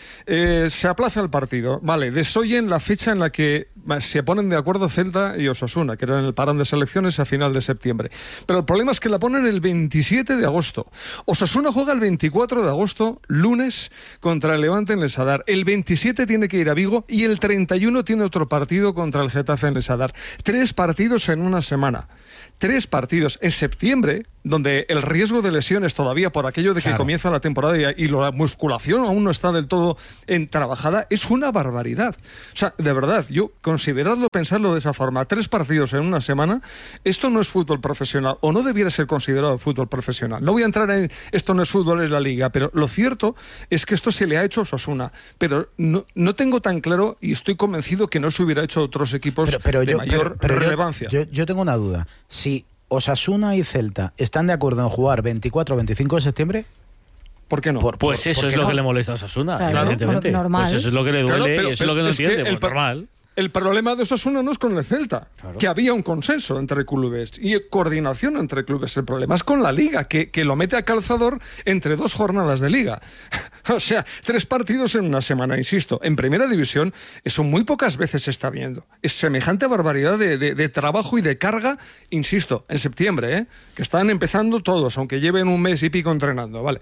Eh, se aplaza el partido. Vale, desoyen la fecha en la que se ponen de acuerdo Celta y Osasuna, que era en el parón de selecciones a final de septiembre. Pero el problema es que la ponen el veintisiete de agosto. Osasuna juega el veinticuatro de agosto, lunes, contra el Levante en el Sadar. El veintisiete tiene que ir a Vigo y el treinta y uno tiene otro partido contra el Getafe en el Sadar. Tres partidos en una semana. Tres partidos en septiembre, donde el riesgo de lesiones todavía por aquello de que claro. comienza la temporada y, y la musculación aún no está del todo en trabajada, es una barbaridad. O sea, de verdad, yo consideradlo, pensarlo de esa forma, tres partidos en una semana, esto no es fútbol profesional, o no debiera ser considerado fútbol profesional. No voy a entrar en esto no es fútbol, es la liga, pero lo cierto es que esto se le ha hecho a Osasuna, pero no, no tengo tan claro y estoy convencido que no se hubiera hecho a otros equipos pero, pero de yo, mayor pero, pero relevancia. Yo, yo, yo tengo una duda. Si Osasuna y Celta están de acuerdo en jugar veinticuatro o veinticinco de septiembre, ¿por qué no? Por, pues por, eso es lo no? que le molesta a Osasuna, claro, evidentemente. Normal. Pues eso es lo que le duele claro, pero, y eso es lo que no es entiende, que el, pues normal. El problema de Osasuna no es con el Celta, claro. que había un consenso entre clubes y coordinación entre clubes. El problema es con la Liga, que, que lo mete a calzador entre dos jornadas de Liga. O sea, tres partidos en una semana, insisto. En Primera División eso muy pocas veces se está viendo. Es semejante barbaridad de, de, de trabajo y de carga, insisto, en septiembre, ¿eh? que están empezando todos, aunque lleven un mes y pico entrenando, ¿vale?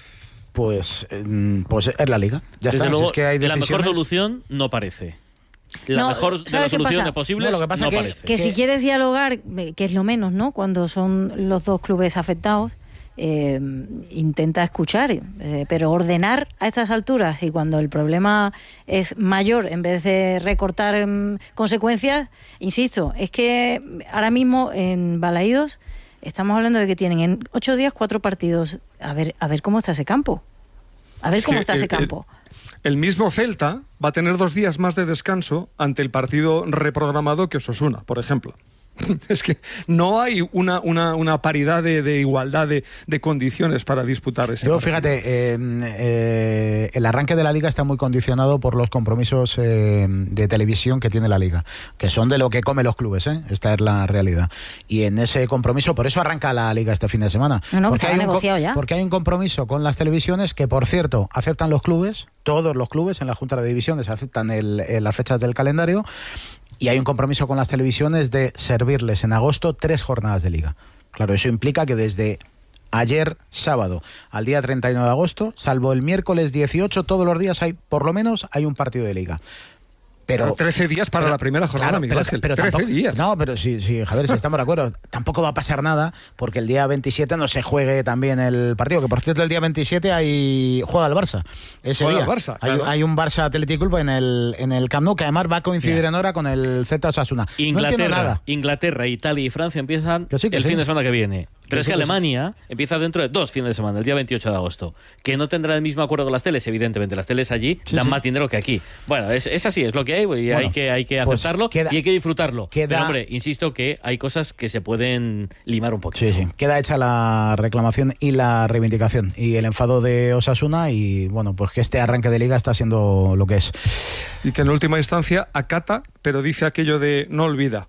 Pues, pues es la Liga. Ya Desde está. Luego, si es que hay la mejor solución no parece. La no, mejor de las soluciones posibles no, lo que pasa no que, parece. Que, que si quieres dialogar, que es lo menos, ¿no? Cuando son los dos clubes afectados, eh, intenta escuchar, eh, pero ordenar a estas alturas y cuando el problema es mayor, en vez de recortar eh, consecuencias, insisto, es que ahora mismo en Balaídos estamos hablando de que tienen en ocho días cuatro partidos. A ver, a ver cómo está ese campo. A ver es cómo está el, ese campo. El... El mismo Celta va a tener dos días más de descanso ante el partido reprogramado que Osasuna, por ejemplo. Es que no hay una, una, una paridad de, de igualdad de, de condiciones para disputar ese Yo, partido. fíjate, eh, eh, el arranque de la Liga está muy condicionado por los compromisos eh, de televisión que tiene la Liga, que son de lo que comen los clubes, ¿eh? Esta es la realidad. Y en ese compromiso, por eso arranca la Liga este fin de semana. No, no, porque, hay un, ya. porque hay un compromiso con las televisiones que, por cierto, aceptan los clubes, todos los clubes en la Junta de Divisiones aceptan el, el, las fechas del calendario. Y hay un compromiso con las televisiones de servirles en agosto tres jornadas de Liga. Claro, eso implica que desde ayer sábado al día treinta y uno de agosto, salvo el miércoles dieciocho, todos los días hay, por lo menos, hay un partido de Liga. Pero, pero trece días para pero, la primera jornada, claro, Miguel pero, Ángel. Pero trece tampoco, días. No, pero sí, sí, Javier, si estamos de acuerdo. Tampoco va a pasar nada porque el día veintisiete no se juegue también el partido. Que por cierto, el día veintisiete hay juega el Barça. Ese juega día. el Barça, hay, claro. hay un Barça Athletic Club en el, en el Camp Nou que además va a coincidir yeah. en hora con el Celta Osasuna. Inglaterra, no nada. Inglaterra, Italia y Francia empiezan que sí, que el sí. fin de semana que viene. Pero que es que, sí, que Alemania sí. empieza dentro de dos fines de semana, el día veintiocho de agosto. Que no tendrá el mismo acuerdo con las teles, evidentemente. Las teles allí sí, dan sí. más dinero que aquí. Bueno, es, es así, es lo que hay y bueno, hay que, hay que aceptarlo pues queda, y hay que disfrutarlo. Queda, Pero, hombre, insisto que hay cosas que se pueden limar un poquito. Sí, sí. Queda hecha la reclamación y la reivindicación y el enfado de Osasuna y, bueno, pues que este arranque de Liga está siendo lo que es. Y que en última instancia acata, pero dice aquello de no olvida.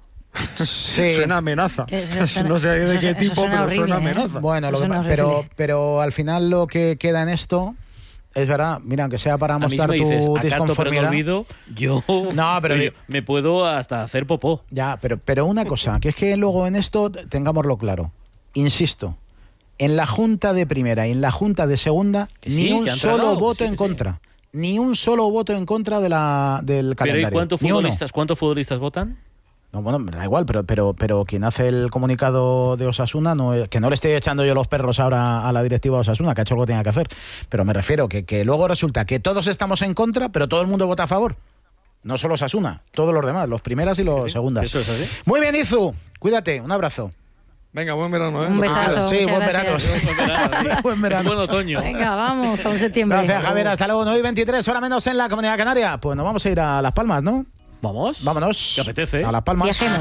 Sí. Suena amenaza. Suena, no sé de qué tipo, pero horrible, suena amenaza. ¿eh? Bueno, lo que, pero, pero al final lo que queda en esto es verdad, mira, aunque sea para mostrar me dices, tu acato, disconformidad. Pero no olvido, yo, no, pero yo me puedo hasta hacer popó. Ya, pero, pero una cosa, que es que luego en esto tengámoslo claro. Insisto, en la Junta de Primera y en la Junta de Segunda, que ni sí, un solo tragado, voto sí, en contra. Sí. Ni un solo voto en contra de la, del calendario. ¿Pero y cuántos futbolistas, cuántos futbolistas votan? No, bueno, da igual, pero, pero, pero quien hace el comunicado de Osasuna, no, que no le estoy echando yo los perros ahora a la directiva de Osasuna, que ha hecho lo que tenía que hacer, pero me refiero que, que luego resulta que todos estamos en contra, pero todo el mundo vota a favor. No solo Osasuna, todos los demás, los primeras y los sí, segundas. Eso es así. Muy bien, Izu, cuídate, un abrazo. Venga, buen verano, ¿eh? Un besazo. Ah, sí, buen verano. buen verano. Buen verano. Buen otoño. Venga, vamos, con septiembre. Gracias, Javier. Hasta luego. nueve y veintitrés, hora menos en la Comunidad Canaria. Pues nos vamos a ir a Las Palmas, ¿no? Vamos. Vámonos. ¿Te apetece? A Las Palmas. Viajemos.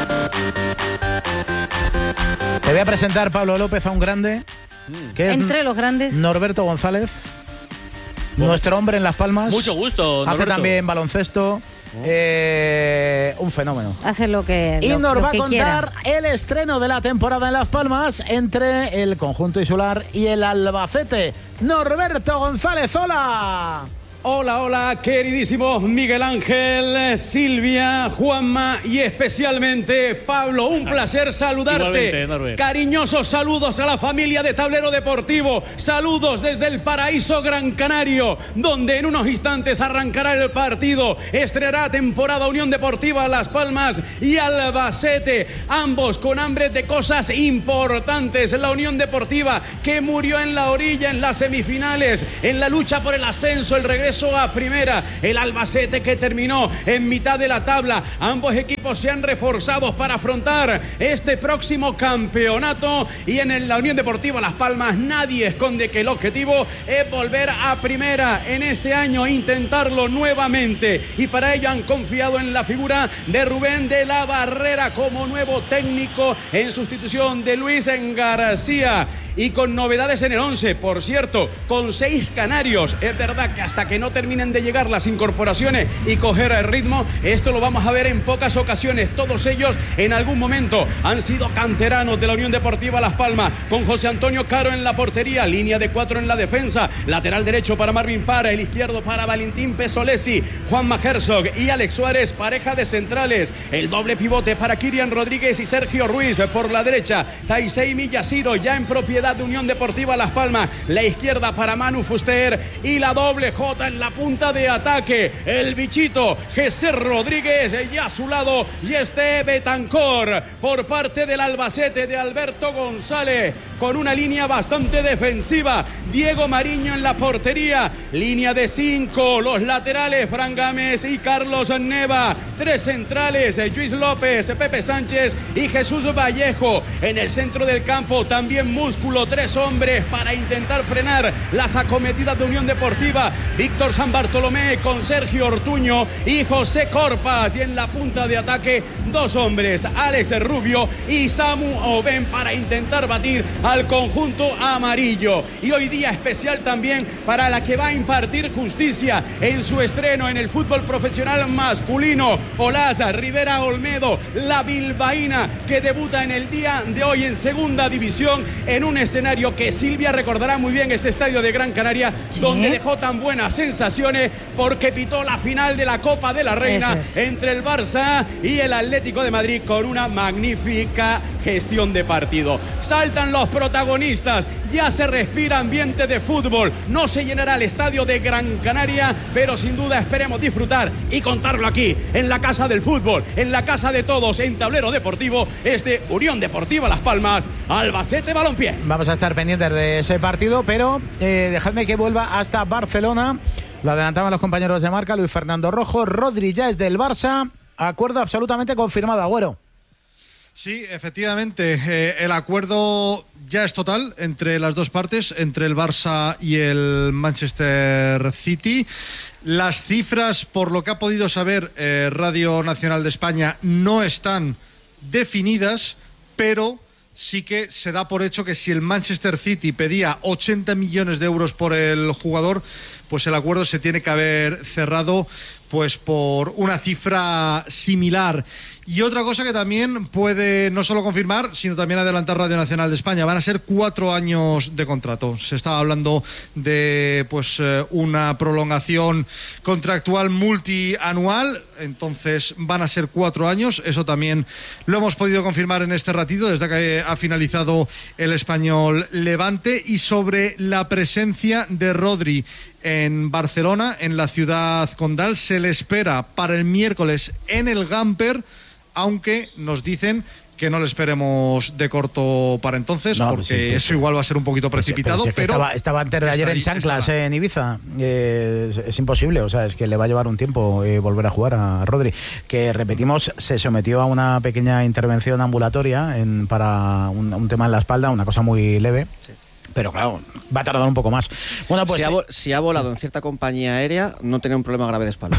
Te voy a presentar, Pablo López, a un grande. Que Entre es los grandes. Norberto González. Bueno. Nuestro hombre en Las Palmas. Mucho gusto, Norberto. Hace también baloncesto. Oh. Eh, un fenómeno. Hace lo que Y lo, nos lo va que a contar quiera. el estreno de la temporada en Las Palmas entre el conjunto insular y el Albacete. Norberto González, hola. Hola, hola, queridísimos Miguel Ángel, Silvia, Juanma y especialmente Pablo. Un placer saludarte. Cariñosos saludos a la familia de Tablero Deportivo. Saludos desde el paraíso Gran Canario, donde en unos instantes arrancará el partido. Estrenará temporada Unión Deportiva Las Palmas y Albacete. Ambos con hambre de cosas importantes. La Unión Deportiva que murió en la orilla en las semifinales, en la lucha por el ascenso, el regreso a primera. El Albacete que terminó en mitad de la tabla. Ambos equipos se han reforzado para afrontar este próximo campeonato, y en la Unión Deportiva Las Palmas nadie esconde que el objetivo es volver a primera en este año, intentarlo nuevamente, y para ello han confiado en la figura de Rubén de la Barrera como nuevo técnico en sustitución de Luis García, y con novedades en el once, por cierto, con seis canarios. Es verdad que hasta que no terminen de llegar las incorporaciones y coger el ritmo, esto lo vamos a ver en pocas ocasiones. Todos ellos en algún momento han sido canteranos de la Unión Deportiva Las Palmas, con José Antonio Caro en la portería, línea de cuatro en la defensa, lateral derecho para Marvin Para, el izquierdo para Valentín Pesolesi, Juanma Herzog y Alex Suárez, pareja de centrales, el doble pivote para Kirian Rodríguez y Sergio Ruiz por la derecha, Taisei Miyashiro ya en propiedad de Unión Deportiva Las Palmas, la izquierda para Manu Fuster y la doble J en la punta de ataque, el bichito Jesús Rodríguez y a su lado y este Betancor por parte del Albacete de Alberto González, con una línea bastante defensiva. Diego Mariño en la portería, línea de cinco, los laterales Fran Gámez y Carlos Neva, tres centrales Luis López, Pepe Sánchez y Jesús Vallejo. En el centro del campo también músculo, tres hombres para intentar frenar las acometidas de Unión Deportiva, Víctor San Bartolomé con Sergio Ortuño y José Corpas, y en la punta de ataque dos hombres, Alex Rubio y Samu Oben, para intentar batir al conjunto amarillo. Y hoy día especial también para la que va a impartir justicia en su estreno en el fútbol profesional masculino, Olaza Rivera Olmedo, la bilbaína, que debuta en el día de hoy en segunda división, en un escenario que Silvia recordará muy bien, este estadio de Gran Canaria, ¿sí?, donde dejó tan buenas sensaciones porque pitó la final de la Copa de la Reina es. entre el Barça y el Atlético de Madrid, con una magnífica gestión de partido. Saltan los protagonistas, ya se respira ambiente de fútbol, no se llenará el estadio de Gran Canaria, pero sin duda esperemos disfrutar y contarlo aquí, en la casa del fútbol, en la casa de todos, en Tablero Deportivo, este Unión Deportiva Las Palmas, Albacete Balompié. Vamos a estar pendientes de ese partido, pero eh, dejadme que vuelva hasta Barcelona. Lo adelantaban los compañeros de marca, Luis Fernando Rojo. Rodri ya es del Barça, acuerdo absolutamente confirmado, Agüero. Sí, efectivamente, eh, el acuerdo ya es total entre las dos partes, entre el Barça y el Manchester City. Las cifras, por lo que ha podido saber eh, Radio Nacional de España, no están definidas, pero sí que se da por hecho que si el Manchester City pedía ochenta millones de euros por el jugador, pues el acuerdo se tiene que haber cerrado pues por una cifra similar. Y otra cosa que también puede no solo confirmar, sino también adelantar Radio Nacional de España, van a ser cuatro años de contrato. Se estaba hablando de pues una prolongación contractual multianual, entonces van a ser cuatro años. Eso también lo hemos podido confirmar en este ratito, desde que ha finalizado el Español Levante. Y sobre la presencia de Rodri en Barcelona, en la ciudad condal, se le espera para el miércoles en el Gamper, aunque nos dicen que no le esperemos de corto para entonces, no, porque sí, pues, eso igual va a ser un poquito precipitado. Pero, si es pero estaba, estaba antes de ayer en chanclas eh, en Ibiza. Eh, es, es imposible, o sea, es que le va a llevar un tiempo eh, volver a jugar a Rodri, que repetimos, se sometió a una pequeña intervención ambulatoria en, para un, un tema en la espalda, una cosa muy leve. Sí. Pero claro, va a tardar un poco más. Bueno, pues si ha, si ha volado en cierta compañía aérea, no tenía un problema grave de espalda.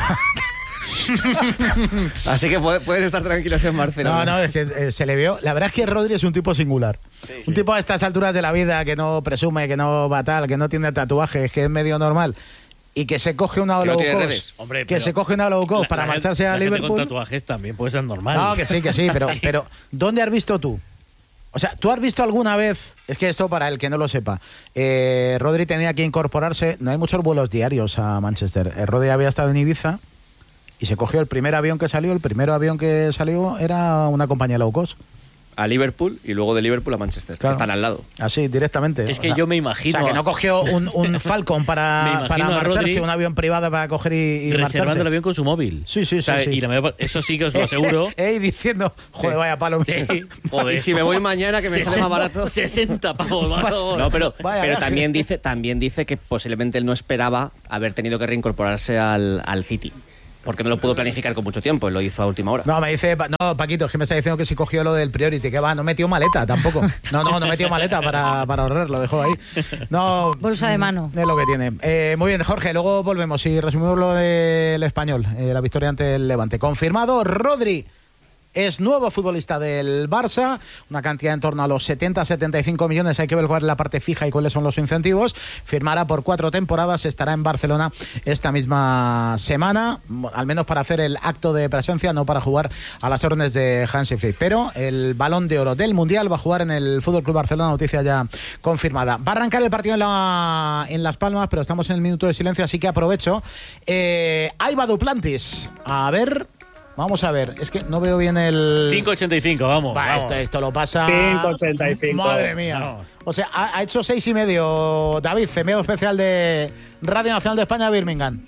Así que pueden estar tranquilos en Barcelona. No, no, es que eh, se le vio. La verdad es que Rodri es un tipo singular. Sí, un sí. tipo a estas alturas de la vida que no presume, que no va tal, que no tiene tatuajes, que es medio normal. Y que se coge una low cost, Hombre, que se coge una low cost para la marcharse gente, a la Liverpool. Gente con tatuajes también puede ser normal. No, que sí, que sí, pero, pero ¿dónde has visto tú O sea, ¿tú has visto alguna vez, es que esto para el que no lo sepa, eh, Rodri tenía que incorporarse, no hay muchos vuelos diarios a Manchester, eh, Rodri había estado en Ibiza y se cogió el primer avión que salió, el primer avión que salió era una compañía low cost. A Liverpool y luego de Liverpool a Manchester, claro. Que están al lado. Así, directamente. Es que o sea, yo me imagino... O sea, que no cogió un, un Falcon para, para marcharse, Rodri, un avión privado para coger y, y reservando marcharse. el avión con su móvil. Sí, sí, o sea, sí. sí. Y la mayor, eso sí que os lo aseguro. Eh, eh, diciendo, joder, vaya palo. Sí, joder. Y si me voy mañana, que me sale más barato. sesenta pavos. No, pero, Vaya pero viaje. también, dice, también dice que posiblemente él no esperaba haber tenido que reincorporarse al, al City. Porque no lo pudo planificar con mucho tiempo, él lo hizo a última hora. No, me dice, no, Paquito, es que me está diciendo que si cogió lo del Priority, que va, no metió maleta tampoco. No, no, no metió maleta para, para ahorrar, lo dejó ahí. No, bolsa de mano. Es lo que tiene. Eh, muy bien, Jorge, luego volvemos y resumimos lo del Español, eh, la victoria ante el Levante. Confirmado, Rodri es nuevo futbolista del Barça, una cantidad en torno a los setenta a setenta y cinco millones, hay que ver cuál es la parte fija y cuáles son los incentivos. Firmará por cuatro temporadas, estará en Barcelona esta misma semana, al menos para hacer el acto de presencia, no para jugar a las órdenes de Hansi Flick. Pero el Balón de Oro del Mundial va a jugar en el Fútbol Club Barcelona, noticia ya confirmada. Va a arrancar el partido en, la, en Las Palmas, pero estamos en el minuto de silencio, así que aprovecho. Eh, ahí va Duplantis. A ver... Vamos a ver, es que no veo bien el... cinco ochenta y cinco, vamos. Va, vamos. Esto, esto lo pasa... cinco ochenta y cinco. Madre mía. Vamos. O sea, ha, ha hecho seis y medio David, enviado especial de Radio Nacional de España, Birmingham.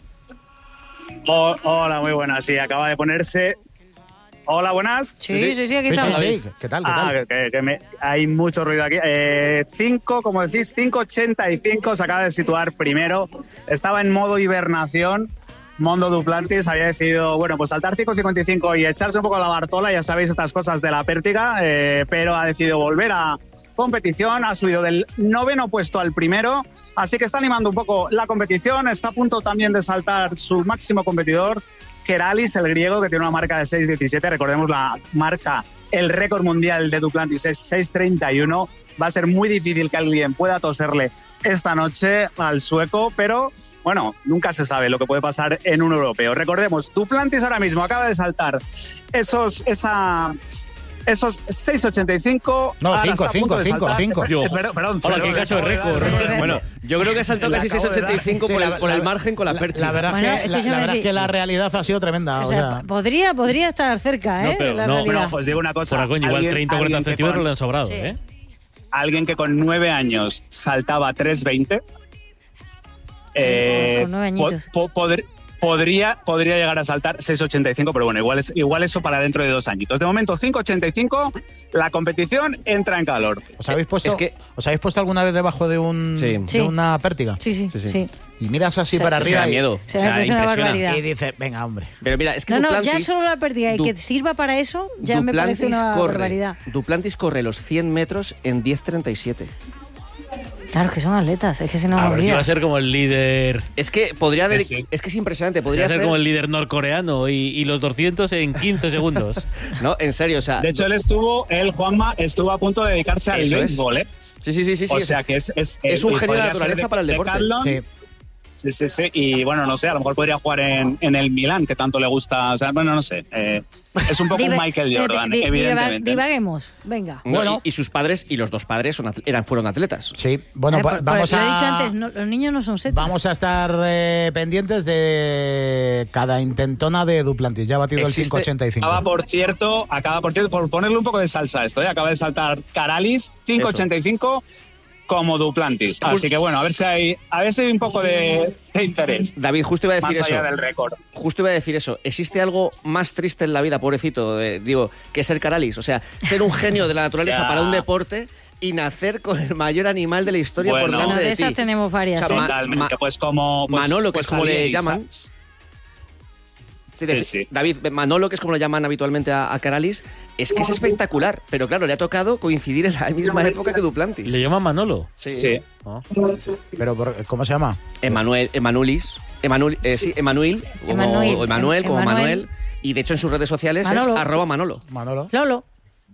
Oh, hola, muy buenas. Sí, acaba de ponerse... Hola, buenas. Sí, sí, sí, sí aquí estamos. Sí, sí. ¿Qué tal? ¿Qué ah, tal? Que, que me, hay mucho ruido aquí. Eh, cinco, como decís, cinco ochenta y cinco se acaba de situar primero. Estaba en modo hibernación. Mondo Duplantis había decidido, bueno, pues saltar cinco cincuenta y cinco y echarse un poco a la Bartola, ya sabéis estas cosas de la pértiga, eh, pero ha decidido volver a competición, ha subido del noveno puesto al primero, así que está animando un poco la competición, está a punto también de saltar su máximo competidor, Keralis, el griego, que tiene una marca de seis diecisiete, recordemos la marca, el récord mundial de Duplantis es seis treinta y uno, va a ser muy difícil que alguien pueda toserle esta noche al sueco, pero... Bueno, nunca se sabe lo que puede pasar en un europeo. Recordemos, Duplantis ahora mismo acaba de saltar esos, esa, esos seis ochenta y cinco. No, cinco, cinco, cinco, cinco. Perdón, perdón. Hola, qué cacho de récord. Bueno, yo creo que saltó casi seis ochenta y cinco por, el, por el margen con la pértiga. La verdad, Bueno, es, que, la, la verdad es que la realidad ha sido tremenda. O O sea, sea, podría, podría estar cerca, ¿eh? No, pero la no, realidad. Bueno, os digo una cosa. Por coño, igual alguien- treinta o cuarenta alguien que centímetros con- le han sobrado, Sí. ¿eh? Alguien que con nueve años saltaba tres veinte. Eh, con nueve añitos. po- po- podr- podría, podría llegar a saltar seis ochenta y cinco, pero bueno, igual, es, igual eso para dentro de dos añitos. De momento, cinco ochenta y cinco, la competición entra en calor. ¿os habéis puesto, Es que- ¿os habéis puesto alguna vez debajo de, un, Sí. de Sí. una pértiga? Sí, sí, sí. sí. Y miras así O sea, para es que arriba da y- miedo. Se O me sea, parece una impresiona. barbaridad. y dices, venga, hombre. Pero mira, es que No, no, ya Duplantis, solo la pérdida y Du- que sirva para eso ya me parece Duplantis una corre, barbaridad. Duplantis corre los cien metros en diez treinta y siete. Claro, es que son atletas, es que se nos A ver si olvida. va a ser como el líder. Es que podría Sí, haber, sí. es que es impresionante, Va podría a ser hacer, como el líder norcoreano y, y los doscientos en quince segundos. no, en serio, o sea, De hecho, él estuvo, él, Juanma, estuvo a punto de dedicarse al Eso es. béisbol, ¿eh? sí, sí, sí, sí, sí, O es- sea que es... Es, es un y genio de podría la ser naturaleza para el deporte. Decathlon. Sí. Sí, sí, sí. Y bueno, no sé, a lo mejor podría jugar en, en el Milán, que tanto le gusta. O sea, bueno, no sé. Eh, es un poco un Diva- Michael di- Jordan, di- diva- evidentemente. Divaguemos, venga. No, Bueno. y, y sus padres y los dos padres son, atl- eran, fueron atletas. Sí, bueno, Eh, pa- pues- vamos pues a... Lo he dicho antes, no- los niños no son setas. Vamos a estar eh, pendientes de cada intentona de Duplantis. Ya ha batido Existe- el cinco ochenta y cinco. Acaba, por cierto, acaba, por cierto, por ponerle un poco de salsa a esto, ¿eh? Acaba de saltar Karalis, cinco ochenta y cinco como Duplantis. Así que bueno, a ver si hay, a ver si hay un poco de, de interés. David, justo iba a decir Más eso. allá del récord. Justo iba a decir eso. ¿Existe algo más triste en la vida, pobrecito, eh, digo, que ser Karalis? O sea, ser un genio de la naturaleza Ya. para un deporte y nacer con el mayor animal de la historia Bueno. por delante Bueno, de de esas ti. tenemos varias, O sea, ¿eh? ma- Totalmente, ma- pues como... pues- Manolo, que pues es como le alguien, llaman. ¿sabes? Sí, de- Sí, sí. David, Manolo, que es como lo llaman habitualmente a, a Karalis, es que es espectacular. Pero claro, le ha tocado coincidir en la misma época que Duplantis. ¿Le llaman Manolo? Sí. Sí. Ah. Pero, por- ¿cómo se llama? Emanuel, Emanuelis. Emanuel, eh, sí, Emanuel, como Emanuel. o Emanuel, como Emanuel. Manuel. Y de hecho en sus redes sociales Manolo. es arroba Manolo. Manolo. Lolo.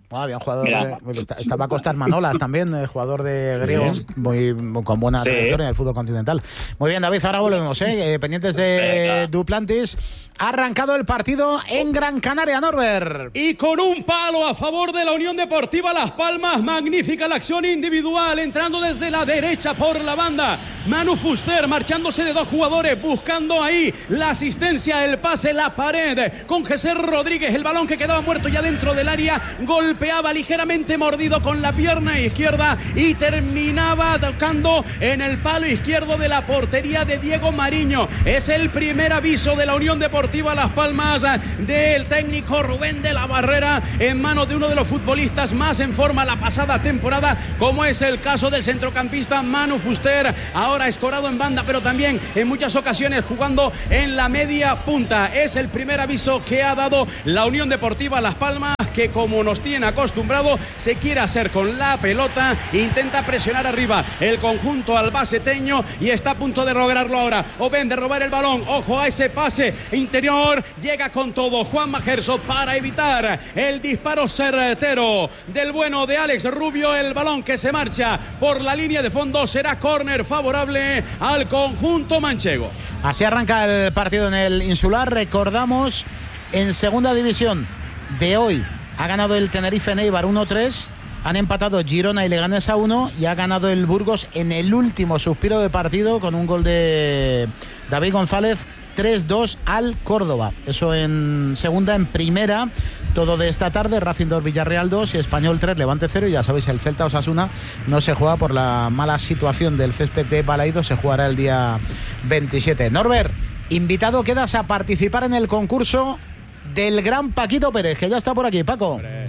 Ah, había un jugador, de, estaba Costas Manolas también, el jugador de griego, sí. muy, con buena sí. trayectoria en el fútbol continental. Muy bien, David, ahora volvemos, ¿eh? Eh, pendientes de Venga. Duplantis. Ha arrancado el partido en Gran Canaria, Norbert. Y con un palo a favor de la Unión Deportiva Las Palmas. Magnífica la acción individual, entrando desde la derecha por la banda. Manu Fuster marchándose de dos jugadores, buscando ahí la asistencia, el pase, la pared. Con Jesús Rodríguez, el balón que quedaba muerto ya dentro del área. Golpeaba ligeramente mordido con la pierna izquierda y terminaba tocando en el palo izquierdo de la portería de Diego Mariño. Es el primer aviso de la Unión Deportiva Las Palmas del técnico Rubén de la Barrera en manos de uno de los futbolistas más en forma la pasada temporada, como es el caso del centrocampista Manu Fuster, ahora escorado en banda, pero también en muchas ocasiones jugando en la media punta. Es el primer aviso que ha dado la Unión Deportiva Las Palmas, que como nos tiene acostumbrado, se quiere hacer con la pelota, intenta presionar arriba el conjunto albaceteño y está a punto de lograrlo ahora. Oben de robar el balón, ojo a ese pase interior, llega con todo Juan Majerso para evitar el disparo certero del bueno de Alex Rubio. El balón que se marcha por la línea de fondo será córner favorable al conjunto manchego. Así arranca el partido en el Insular. Recordamos, en segunda división de hoy ha ganado el Tenerife Neibar uno tres, han empatado Girona y Leganés a uno y ha ganado el Burgos en el último suspiro de partido con un gol de David González, tres dos al Córdoba. Eso en segunda. En primera, todo de esta tarde, Racing dos, Villarreal dos y Español tres, Levante cero. Y ya sabéis, el Celta Osasuna no se juega por la mala situación del césped de Balaido, se jugará el día veintisiete. Norbert, invitado quedas a participar en el concurso del gran Paquito Pérez, que ya está por aquí. Paco. Hombre.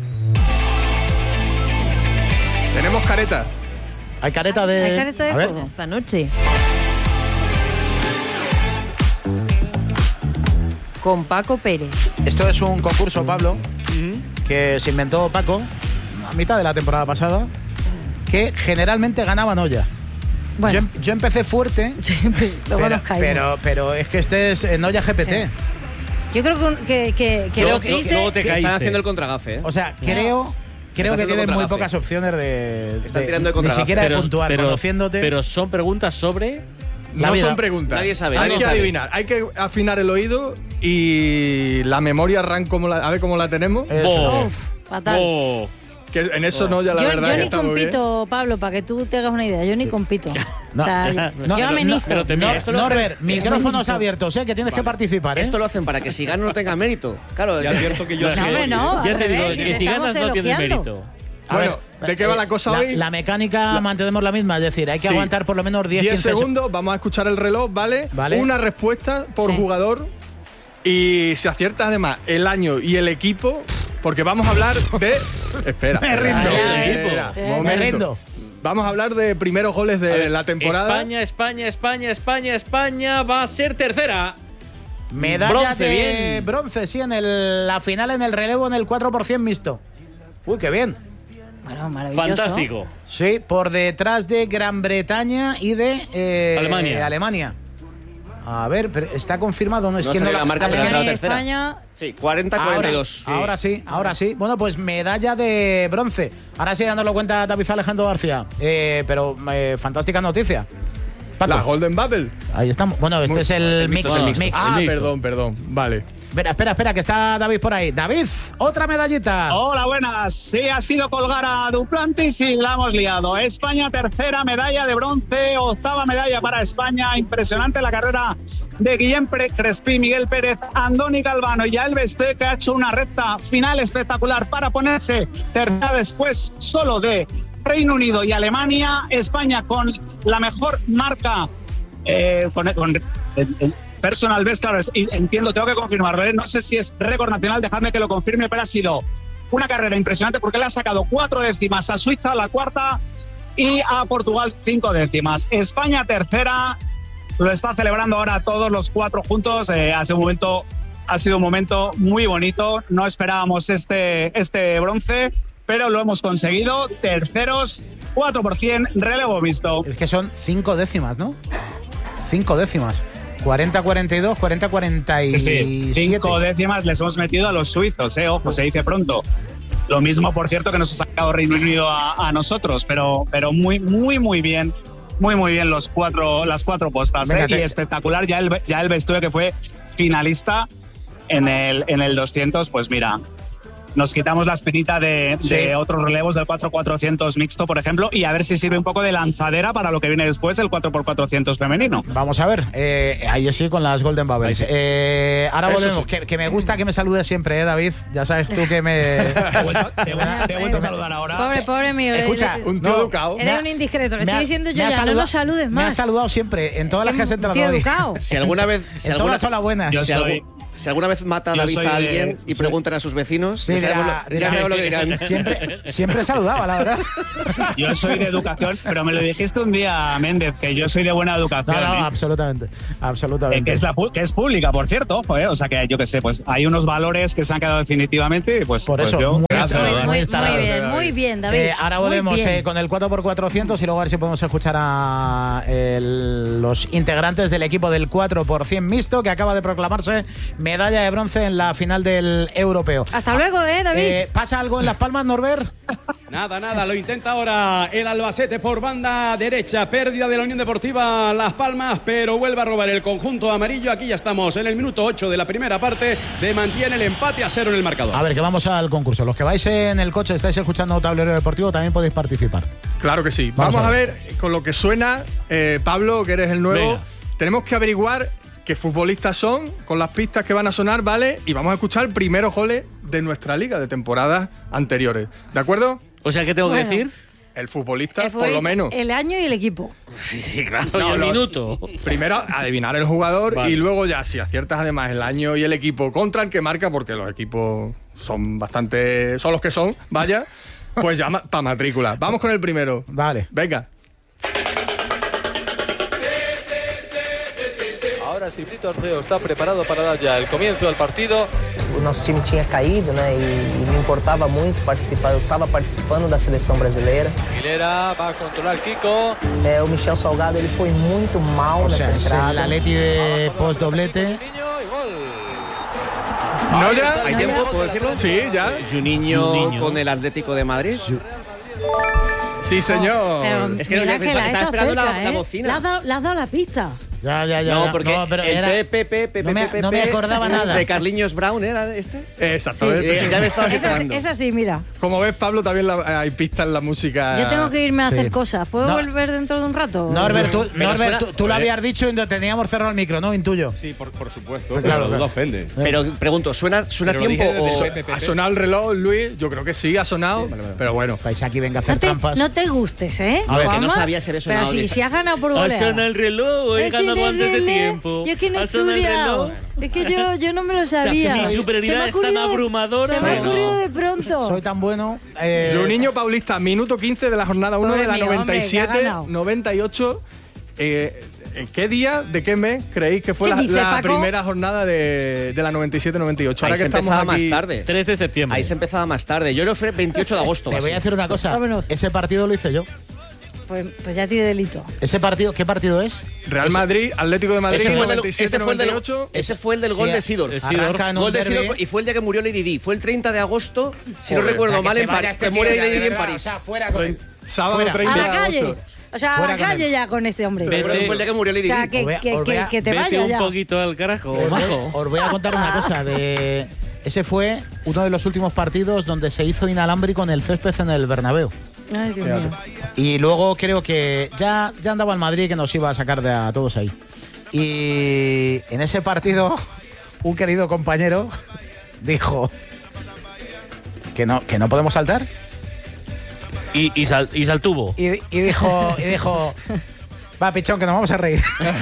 Tenemos careta. Hay careta de... Hay careta de a ver. esta noche. Con Paco Pérez. Esto es un concurso, Pablo, uh-huh. que se inventó Paco a mitad de la temporada pasada, que generalmente ganaban olla. Bueno. Yo, yo empecé fuerte, luego pero, nos caímos. Pero, pero es que este es en olla G P T. Sí. Yo creo que, que, que, que luego, lo que dice... luego te caíste. Están haciendo el contragafe, ¿eh? O sea, creo... Creo que tienen muy pocas opciones de, Están de, tirando de ni siquiera pero, de puntuar, pero, conociéndote. Pero son preguntas sobre... No son preguntas. Nadie sabe. Hay nadie que sabe. adivinar, hay que afinar el oído y la memoria RAM, como la, a ver cómo la tenemos. Uf, fatal. Oh. Que en eso oh. no, ya la yo, verdad yo que ni está muy bien. compito, Pablo, para que tú te hagas una idea. Yo sí. ni compito. No, o sea, ya, yo, no, yo amenizo. No, pero no, esto Norbert, micrófonos abiertos, ¿eh? Que tienes vale. que participar, ¿eh? Esto lo hacen para que si gano no tenga mérito. Claro, ya advierto que yo no, sí. Hombre, no, ya te digo, revés, que si ganas no tienes mérito. A bueno, ver, ¿de qué va la cosa la, hoy? La mecánica la, mantenemos la misma, es decir, hay que sí. aguantar por lo menos diez, diez segundos, vamos a escuchar el reloj, ¿vale? ¿Vale? Una respuesta por sí. jugador y si aciertas además el año y el equipo, porque vamos a hablar de... espera, me rindo. Espera, eh, me rindo. Vamos a hablar de primeros goles de ver, la temporada. España, España, España, España, España va a ser tercera. Medalla bronce, de bien. bronce, sí, en el, la final en el relevo en el cuatro por ciento mixto. Uy, qué bien. Bueno, maravilloso. Fantástico. Sí, por detrás de Gran Bretaña y de eh, Alemania. Alemania. A ver, pero está confirmado, no es no que no la marca, pero Alemania la y España. Sí, cuarenta cuarenta y dos. Ahora sí, ahora sí. Bueno, pues medalla de bronce. Ahora sí, dándolo cuenta David Alejandro García. Eh, pero eh, fantástica noticia. Paco. La Golden Bubble. Ahí estamos. Bueno, este Muy, es el, el mix. El mix. mix. Ah, el perdón, perdón. Vale. Espera, espera, espera, que está David por ahí. David, otra medallita. Hola, buenas. Sí, ha sido colgar a Duplantis y la hemos liado. España, tercera medalla de bronce, octava medalla para España. Impresionante la carrera de Guillem Crespí, Miguel Pérez, Andoni Galvano y Alves T, que ha hecho una recta final espectacular para ponerse tercera después solo de Reino Unido y Alemania. España con la mejor marca eh, con, con eh, eh, personal best, claro, es, entiendo, tengo que confirmarlo, ¿eh? No sé si es récord nacional, dejadme que lo confirme, pero ha sido una carrera impresionante porque le ha sacado cuatro décimas a Suiza, la cuarta, y a Portugal cinco décimas. España tercera, lo está celebrando ahora todos los cuatro juntos. Eh, ha sido un momento, ha sido un momento muy bonito. No esperábamos este, este bronce, pero lo hemos conseguido. Terceros, cuatro por ciento, relevo mixto. Es que son cinco décimas, ¿no? Cinco décimas. cuarenta cuarenta y dos, cuarenta cuarenta y siete. Sí, sí. Cinco décimas les hemos metido a los suizos, eh, ojo, se dice pronto. Lo mismo, por cierto, que nos ha sacado Reino Unido a, a nosotros, pero, pero muy, muy, muy bien. Muy, muy bien los cuatro, las cuatro postas. ¿eh? Y espectacular ya el, ya el vestuario que fue finalista en el, en el doscientos, pues mira, nos quitamos la espinita de, sí. de otros relevos del cuatro por cuatrocientos mixto, por ejemplo, y a ver si sirve un poco de lanzadera para lo que viene después, el cuatro por cuatrocientos femenino. Vamos a ver, eh, ahí sí con las Golden Bubbles. Eh, ahora Eso volvemos, sí. que, que me gusta que me saludes siempre, ¿eh, David? Ya sabes tú que me... Te he vuelto, te he vuelto, te he vuelto a saludar ahora. Pobre, pobre mío. Escucha, un tío no, educado. Eres un indiscreto, le estoy diciendo yo ya, saludado, no lo saludes más. Me has saludado siempre, en todas las que has entrado hoy. Si alguna vez... Si en alguna, todas son las buenas. Yo soy... Si alguna vez mata a David a alguien de, y sí. preguntan a sus vecinos, sí, ya sabemos, lo, ya sabemos lo que dirán. Siempre, siempre saludaba, la verdad. Yo soy de educación, pero me lo dijiste un día, Méndez, que yo soy de buena educación. No, no, ¿eh? absolutamente. absolutamente. Que, es la, que es pública, por cierto, ojo, ¿eh? O sea que yo qué sé, pues hay unos valores que se han quedado definitivamente, pues por pues eso. Yo, muy, gracias, muy, muy, muy bien, muy bien, David. Eh, ahora volvemos eh, con el cuatro por cuatrocientos y luego a ver si podemos escuchar a el, los integrantes del equipo del cuatro por cien mixto que acaba de proclamarse medalla de bronce en la final del europeo. Hasta luego, eh, David. Eh, ¿Pasa algo en Las Palmas, Norbert? Nada, nada, lo intenta ahora el Albacete por banda derecha. Pérdida de la Unión Deportiva Las Palmas, pero vuelve a robar el conjunto amarillo. Aquí ya estamos en el minuto ocho de la primera parte. Se mantiene el empate a cero en el marcador. A ver, que vamos al concurso. Los que vais en el coche, estáis escuchando Tablero Deportivo, también podéis participar. Claro que sí. Vamos, vamos a, ver. a ver, con lo que suena, eh, Pablo, que eres el nuevo, Venga. tenemos que averiguar qué futbolistas son, con las pistas que van a sonar, ¿vale? Y vamos a escuchar primeros goles de nuestra liga de temporadas anteriores. ¿De acuerdo? O sea, ¿qué tengo bueno. que decir? El futbolista, el futbolista, por lo menos. El año y el equipo. Sí, sí, claro. No, y el los, minuto. Primero, adivinar el jugador vale. y luego ya, si aciertas además el año y el equipo contra el que marca, porque los equipos son bastante... son los que son, vaya, pues ya para matrícula. Vamos con el primero. Vale. Venga. Ahora Cibrito Arceo está preparado para dar ya el comienzo del partido. O nosso time tinha caído, né? E, e me importava muito participar. Eu estava participando da seleção brasileira. Aguilera va a controlar Kiko. É, o Michel Salgado ele foi muito mal o nessa sea, entrada. El Atleti de post-doblete. ¿No ya? ¿Hay tiempo? ¿Puedo decirlo? Sí, ya. Juninho, Juninho. Con el Atlético de Madrid. Sí, señor. Pero es que no mira que que la estaba esperando cerca, la, ¿eh? la bocina. Le has dado, le has dado la pista. Ya, ya, ya. No, ya. porque no, pero el era... P P P no, me, no me acordaba nada. De Carliños Brown, ¿era este? Exactamente. Sí, sí. Ya me estabas es, así, es así, mira. Como ves, Pablo, también la, hay pistas en la música. Yo tengo que irme a sí. hacer cosas. ¿Puedo no. volver dentro de un rato? Norbert, tú, Norbert, suena, tú, tú lo habías dicho y no teníamos cerrado el micro, ¿no? Intuyo. Sí, por, por supuesto. Pues claro, pero claro. duda ofende. Pero pregunto, ¿suena, suena pero tiempo o...? So, ¿Ha sonado el reloj, Luis? Yo creo que sí, ha sonado. Sí, vale, vale. Pero bueno. Estáis aquí, venga a hacer no te, trampas. No te gustes, ¿eh? A ver, Juanma, que no sabía si había sonado. Pero si, si has ganado por goleada. Ha sonado el reloj, he ganado antes de tiempo. Yo que no he estudiado. Es que yo, yo no me lo sabía. O sea, mi superioridad es tan abrumadora. Se me ha ocurrido no. de pronto. Soy tan bueno. Eh... Juninho Paulista, minuto quince de la jornada uno de la mío, noventa y siete, hombre, noventa y ocho. Eh, ¿Qué día, de qué mes creéis que fue la, dice, la Paco? primera jornada de, de la noventa y siete noventa y ocho? Ahí Ahora se que estamos empezaba aquí... más tarde. tres de septiembre. Ahí se empezaba más tarde. Yo lo fui veintiocho de agosto. Te voy a decir una cosa. Vámonos. Ese partido lo hice yo. Pues, pues ya tiene delito. ¿Ese partido, qué partido es? Real Madrid, Atlético de Madrid, ese fue, noventa y siete, ese fue el del, noventa y ocho. ese fue el del Sí, gol de Sidorf. Gol de Sidorf. Y fue el día que murió Lady Di. Fue el treinta de agosto, si Joder, no recuerdo mal, en París. Este Que muere Lady Di en O París. sea, fuera con él. Sábado Fuera. treinta A la de calle. agosto. O sea, a Fuera la con calle él. ya con este hombre. Pero fue el día que murió Lady O sea, Di. que, Os voy a- que, os voy que, a- que te Vete vaya un ya. poquito al carajo, Os voy, majo. os voy a contar una cosa. De ese fue uno de los últimos partidos donde se hizo inalámbrico en el césped en el Bernabéu. Ay, Dios mío. Y luego creo que ya, ya andaba el Madrid que nos iba a sacar de a todos ahí. Y en ese partido, un querido compañero dijo que no, que no podemos saltar. Y, y, sal, y saltuvo. Y, y dijo, y dijo, va, pichón, que nos vamos a reír.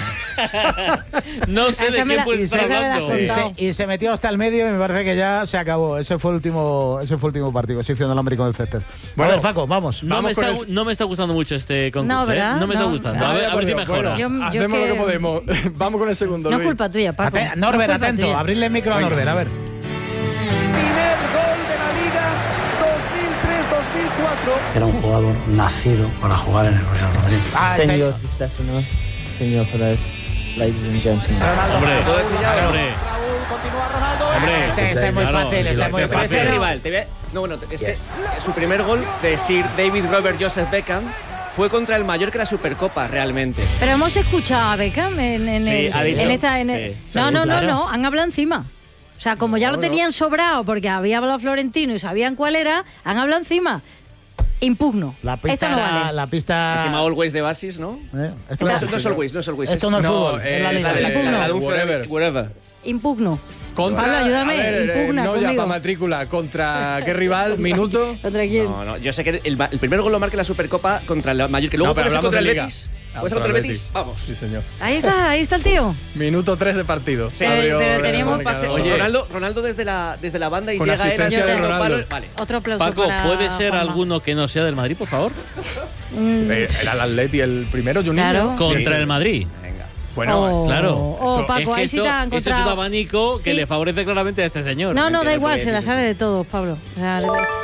No sé Esa de me quién la- puedes esa estar me la has hablando. Y contado. se, y se metió hasta el medio y me parece que ya se acabó. Ese fue el último, ese fue el último partido. Se hizo inalámbrico del césped. Bueno, a ver, Paco, vamos. No me, Vamos está, con el- no me está gustando mucho este concurso. No, ¿verdad? ¿eh? No me está No. gustando. A Vaya ver, a por ver si Dios. mejora. Bueno, Yo- yo hacemos que- lo que podemos. Vamos con el segundo, No es Luis. culpa tuya, Paco. Ate- Norbert, No es culpa atento. tuya. Abrirle el micro a Norbert, a ver. Primer gol de la Liga dos mil tres dos mil cuatro. Era un jugador nacido para jugar en el Real Madrid. Ah, este- Señor Di Stefano, señor Pérez, ladies and gentlemen. Hombre, hombre. Raúl continúa Ronaldo. Hombre, este, este es muy claro, fácil, este es muy Pero fácil. este rival, te voy a- no, bueno, es que su primer gol de Sir David Robert Joseph Beckham fue contra el Mallorca en la Supercopa, realmente. Pero hemos escuchado a Beckham en, en, Sí, el- ha dicho. en esta. En el- Sí, no, sí, no, no, claro. no, han hablado encima. O sea, como ya lo tenían sobrado porque había hablado Florentino y sabían cuál era, han hablado encima. Impugno. La pista Esta no era- vale. la pista. Encima Always de Basis, ¿no? Eh, Esto, esto no es Always, no es Always. Esto no es fútbol, es la liga. la- la- Impugno. la de un Whatever. whatever. Impugno. Contra, Pablo, ayúdame, a ver, eh, impugna no ya conmigo. para matrícula. ¿Contra qué rival? ¿Minuto? ¿Contra quién? No, no, yo sé que el, el primer gol lo marca en la Supercopa contra el Mallorca. Que luego No, pero puede ser hablamos contra el de Liga. Betis. Ah, ¿Puede ser contra el Betis? Vamos. Sí, señor. Ahí está, ahí está el tío. Minuto tres de partido. Sí, pero teníamos- Un pase- Oye. Ronaldo, Ronaldo desde la, desde la banda y Con llega él asistencia al de segundo Ronaldo. palo. Vale. Otro aplauso Paco, para ¿puede ser Juanma. alguno que no sea del Madrid, por favor? Mm, Eh, Era el Atleti el primero, Juninho. Claro. Contra el Madrid. Bueno, Oh, Claro. oh, Esto- Paco, es que ahí sí esto, te han esto es un encontrado. abanico que Sí. le favorece claramente a este señor. No, no, da Entiendo igual, que se la dices. sabe de todos, Pablo. O sea,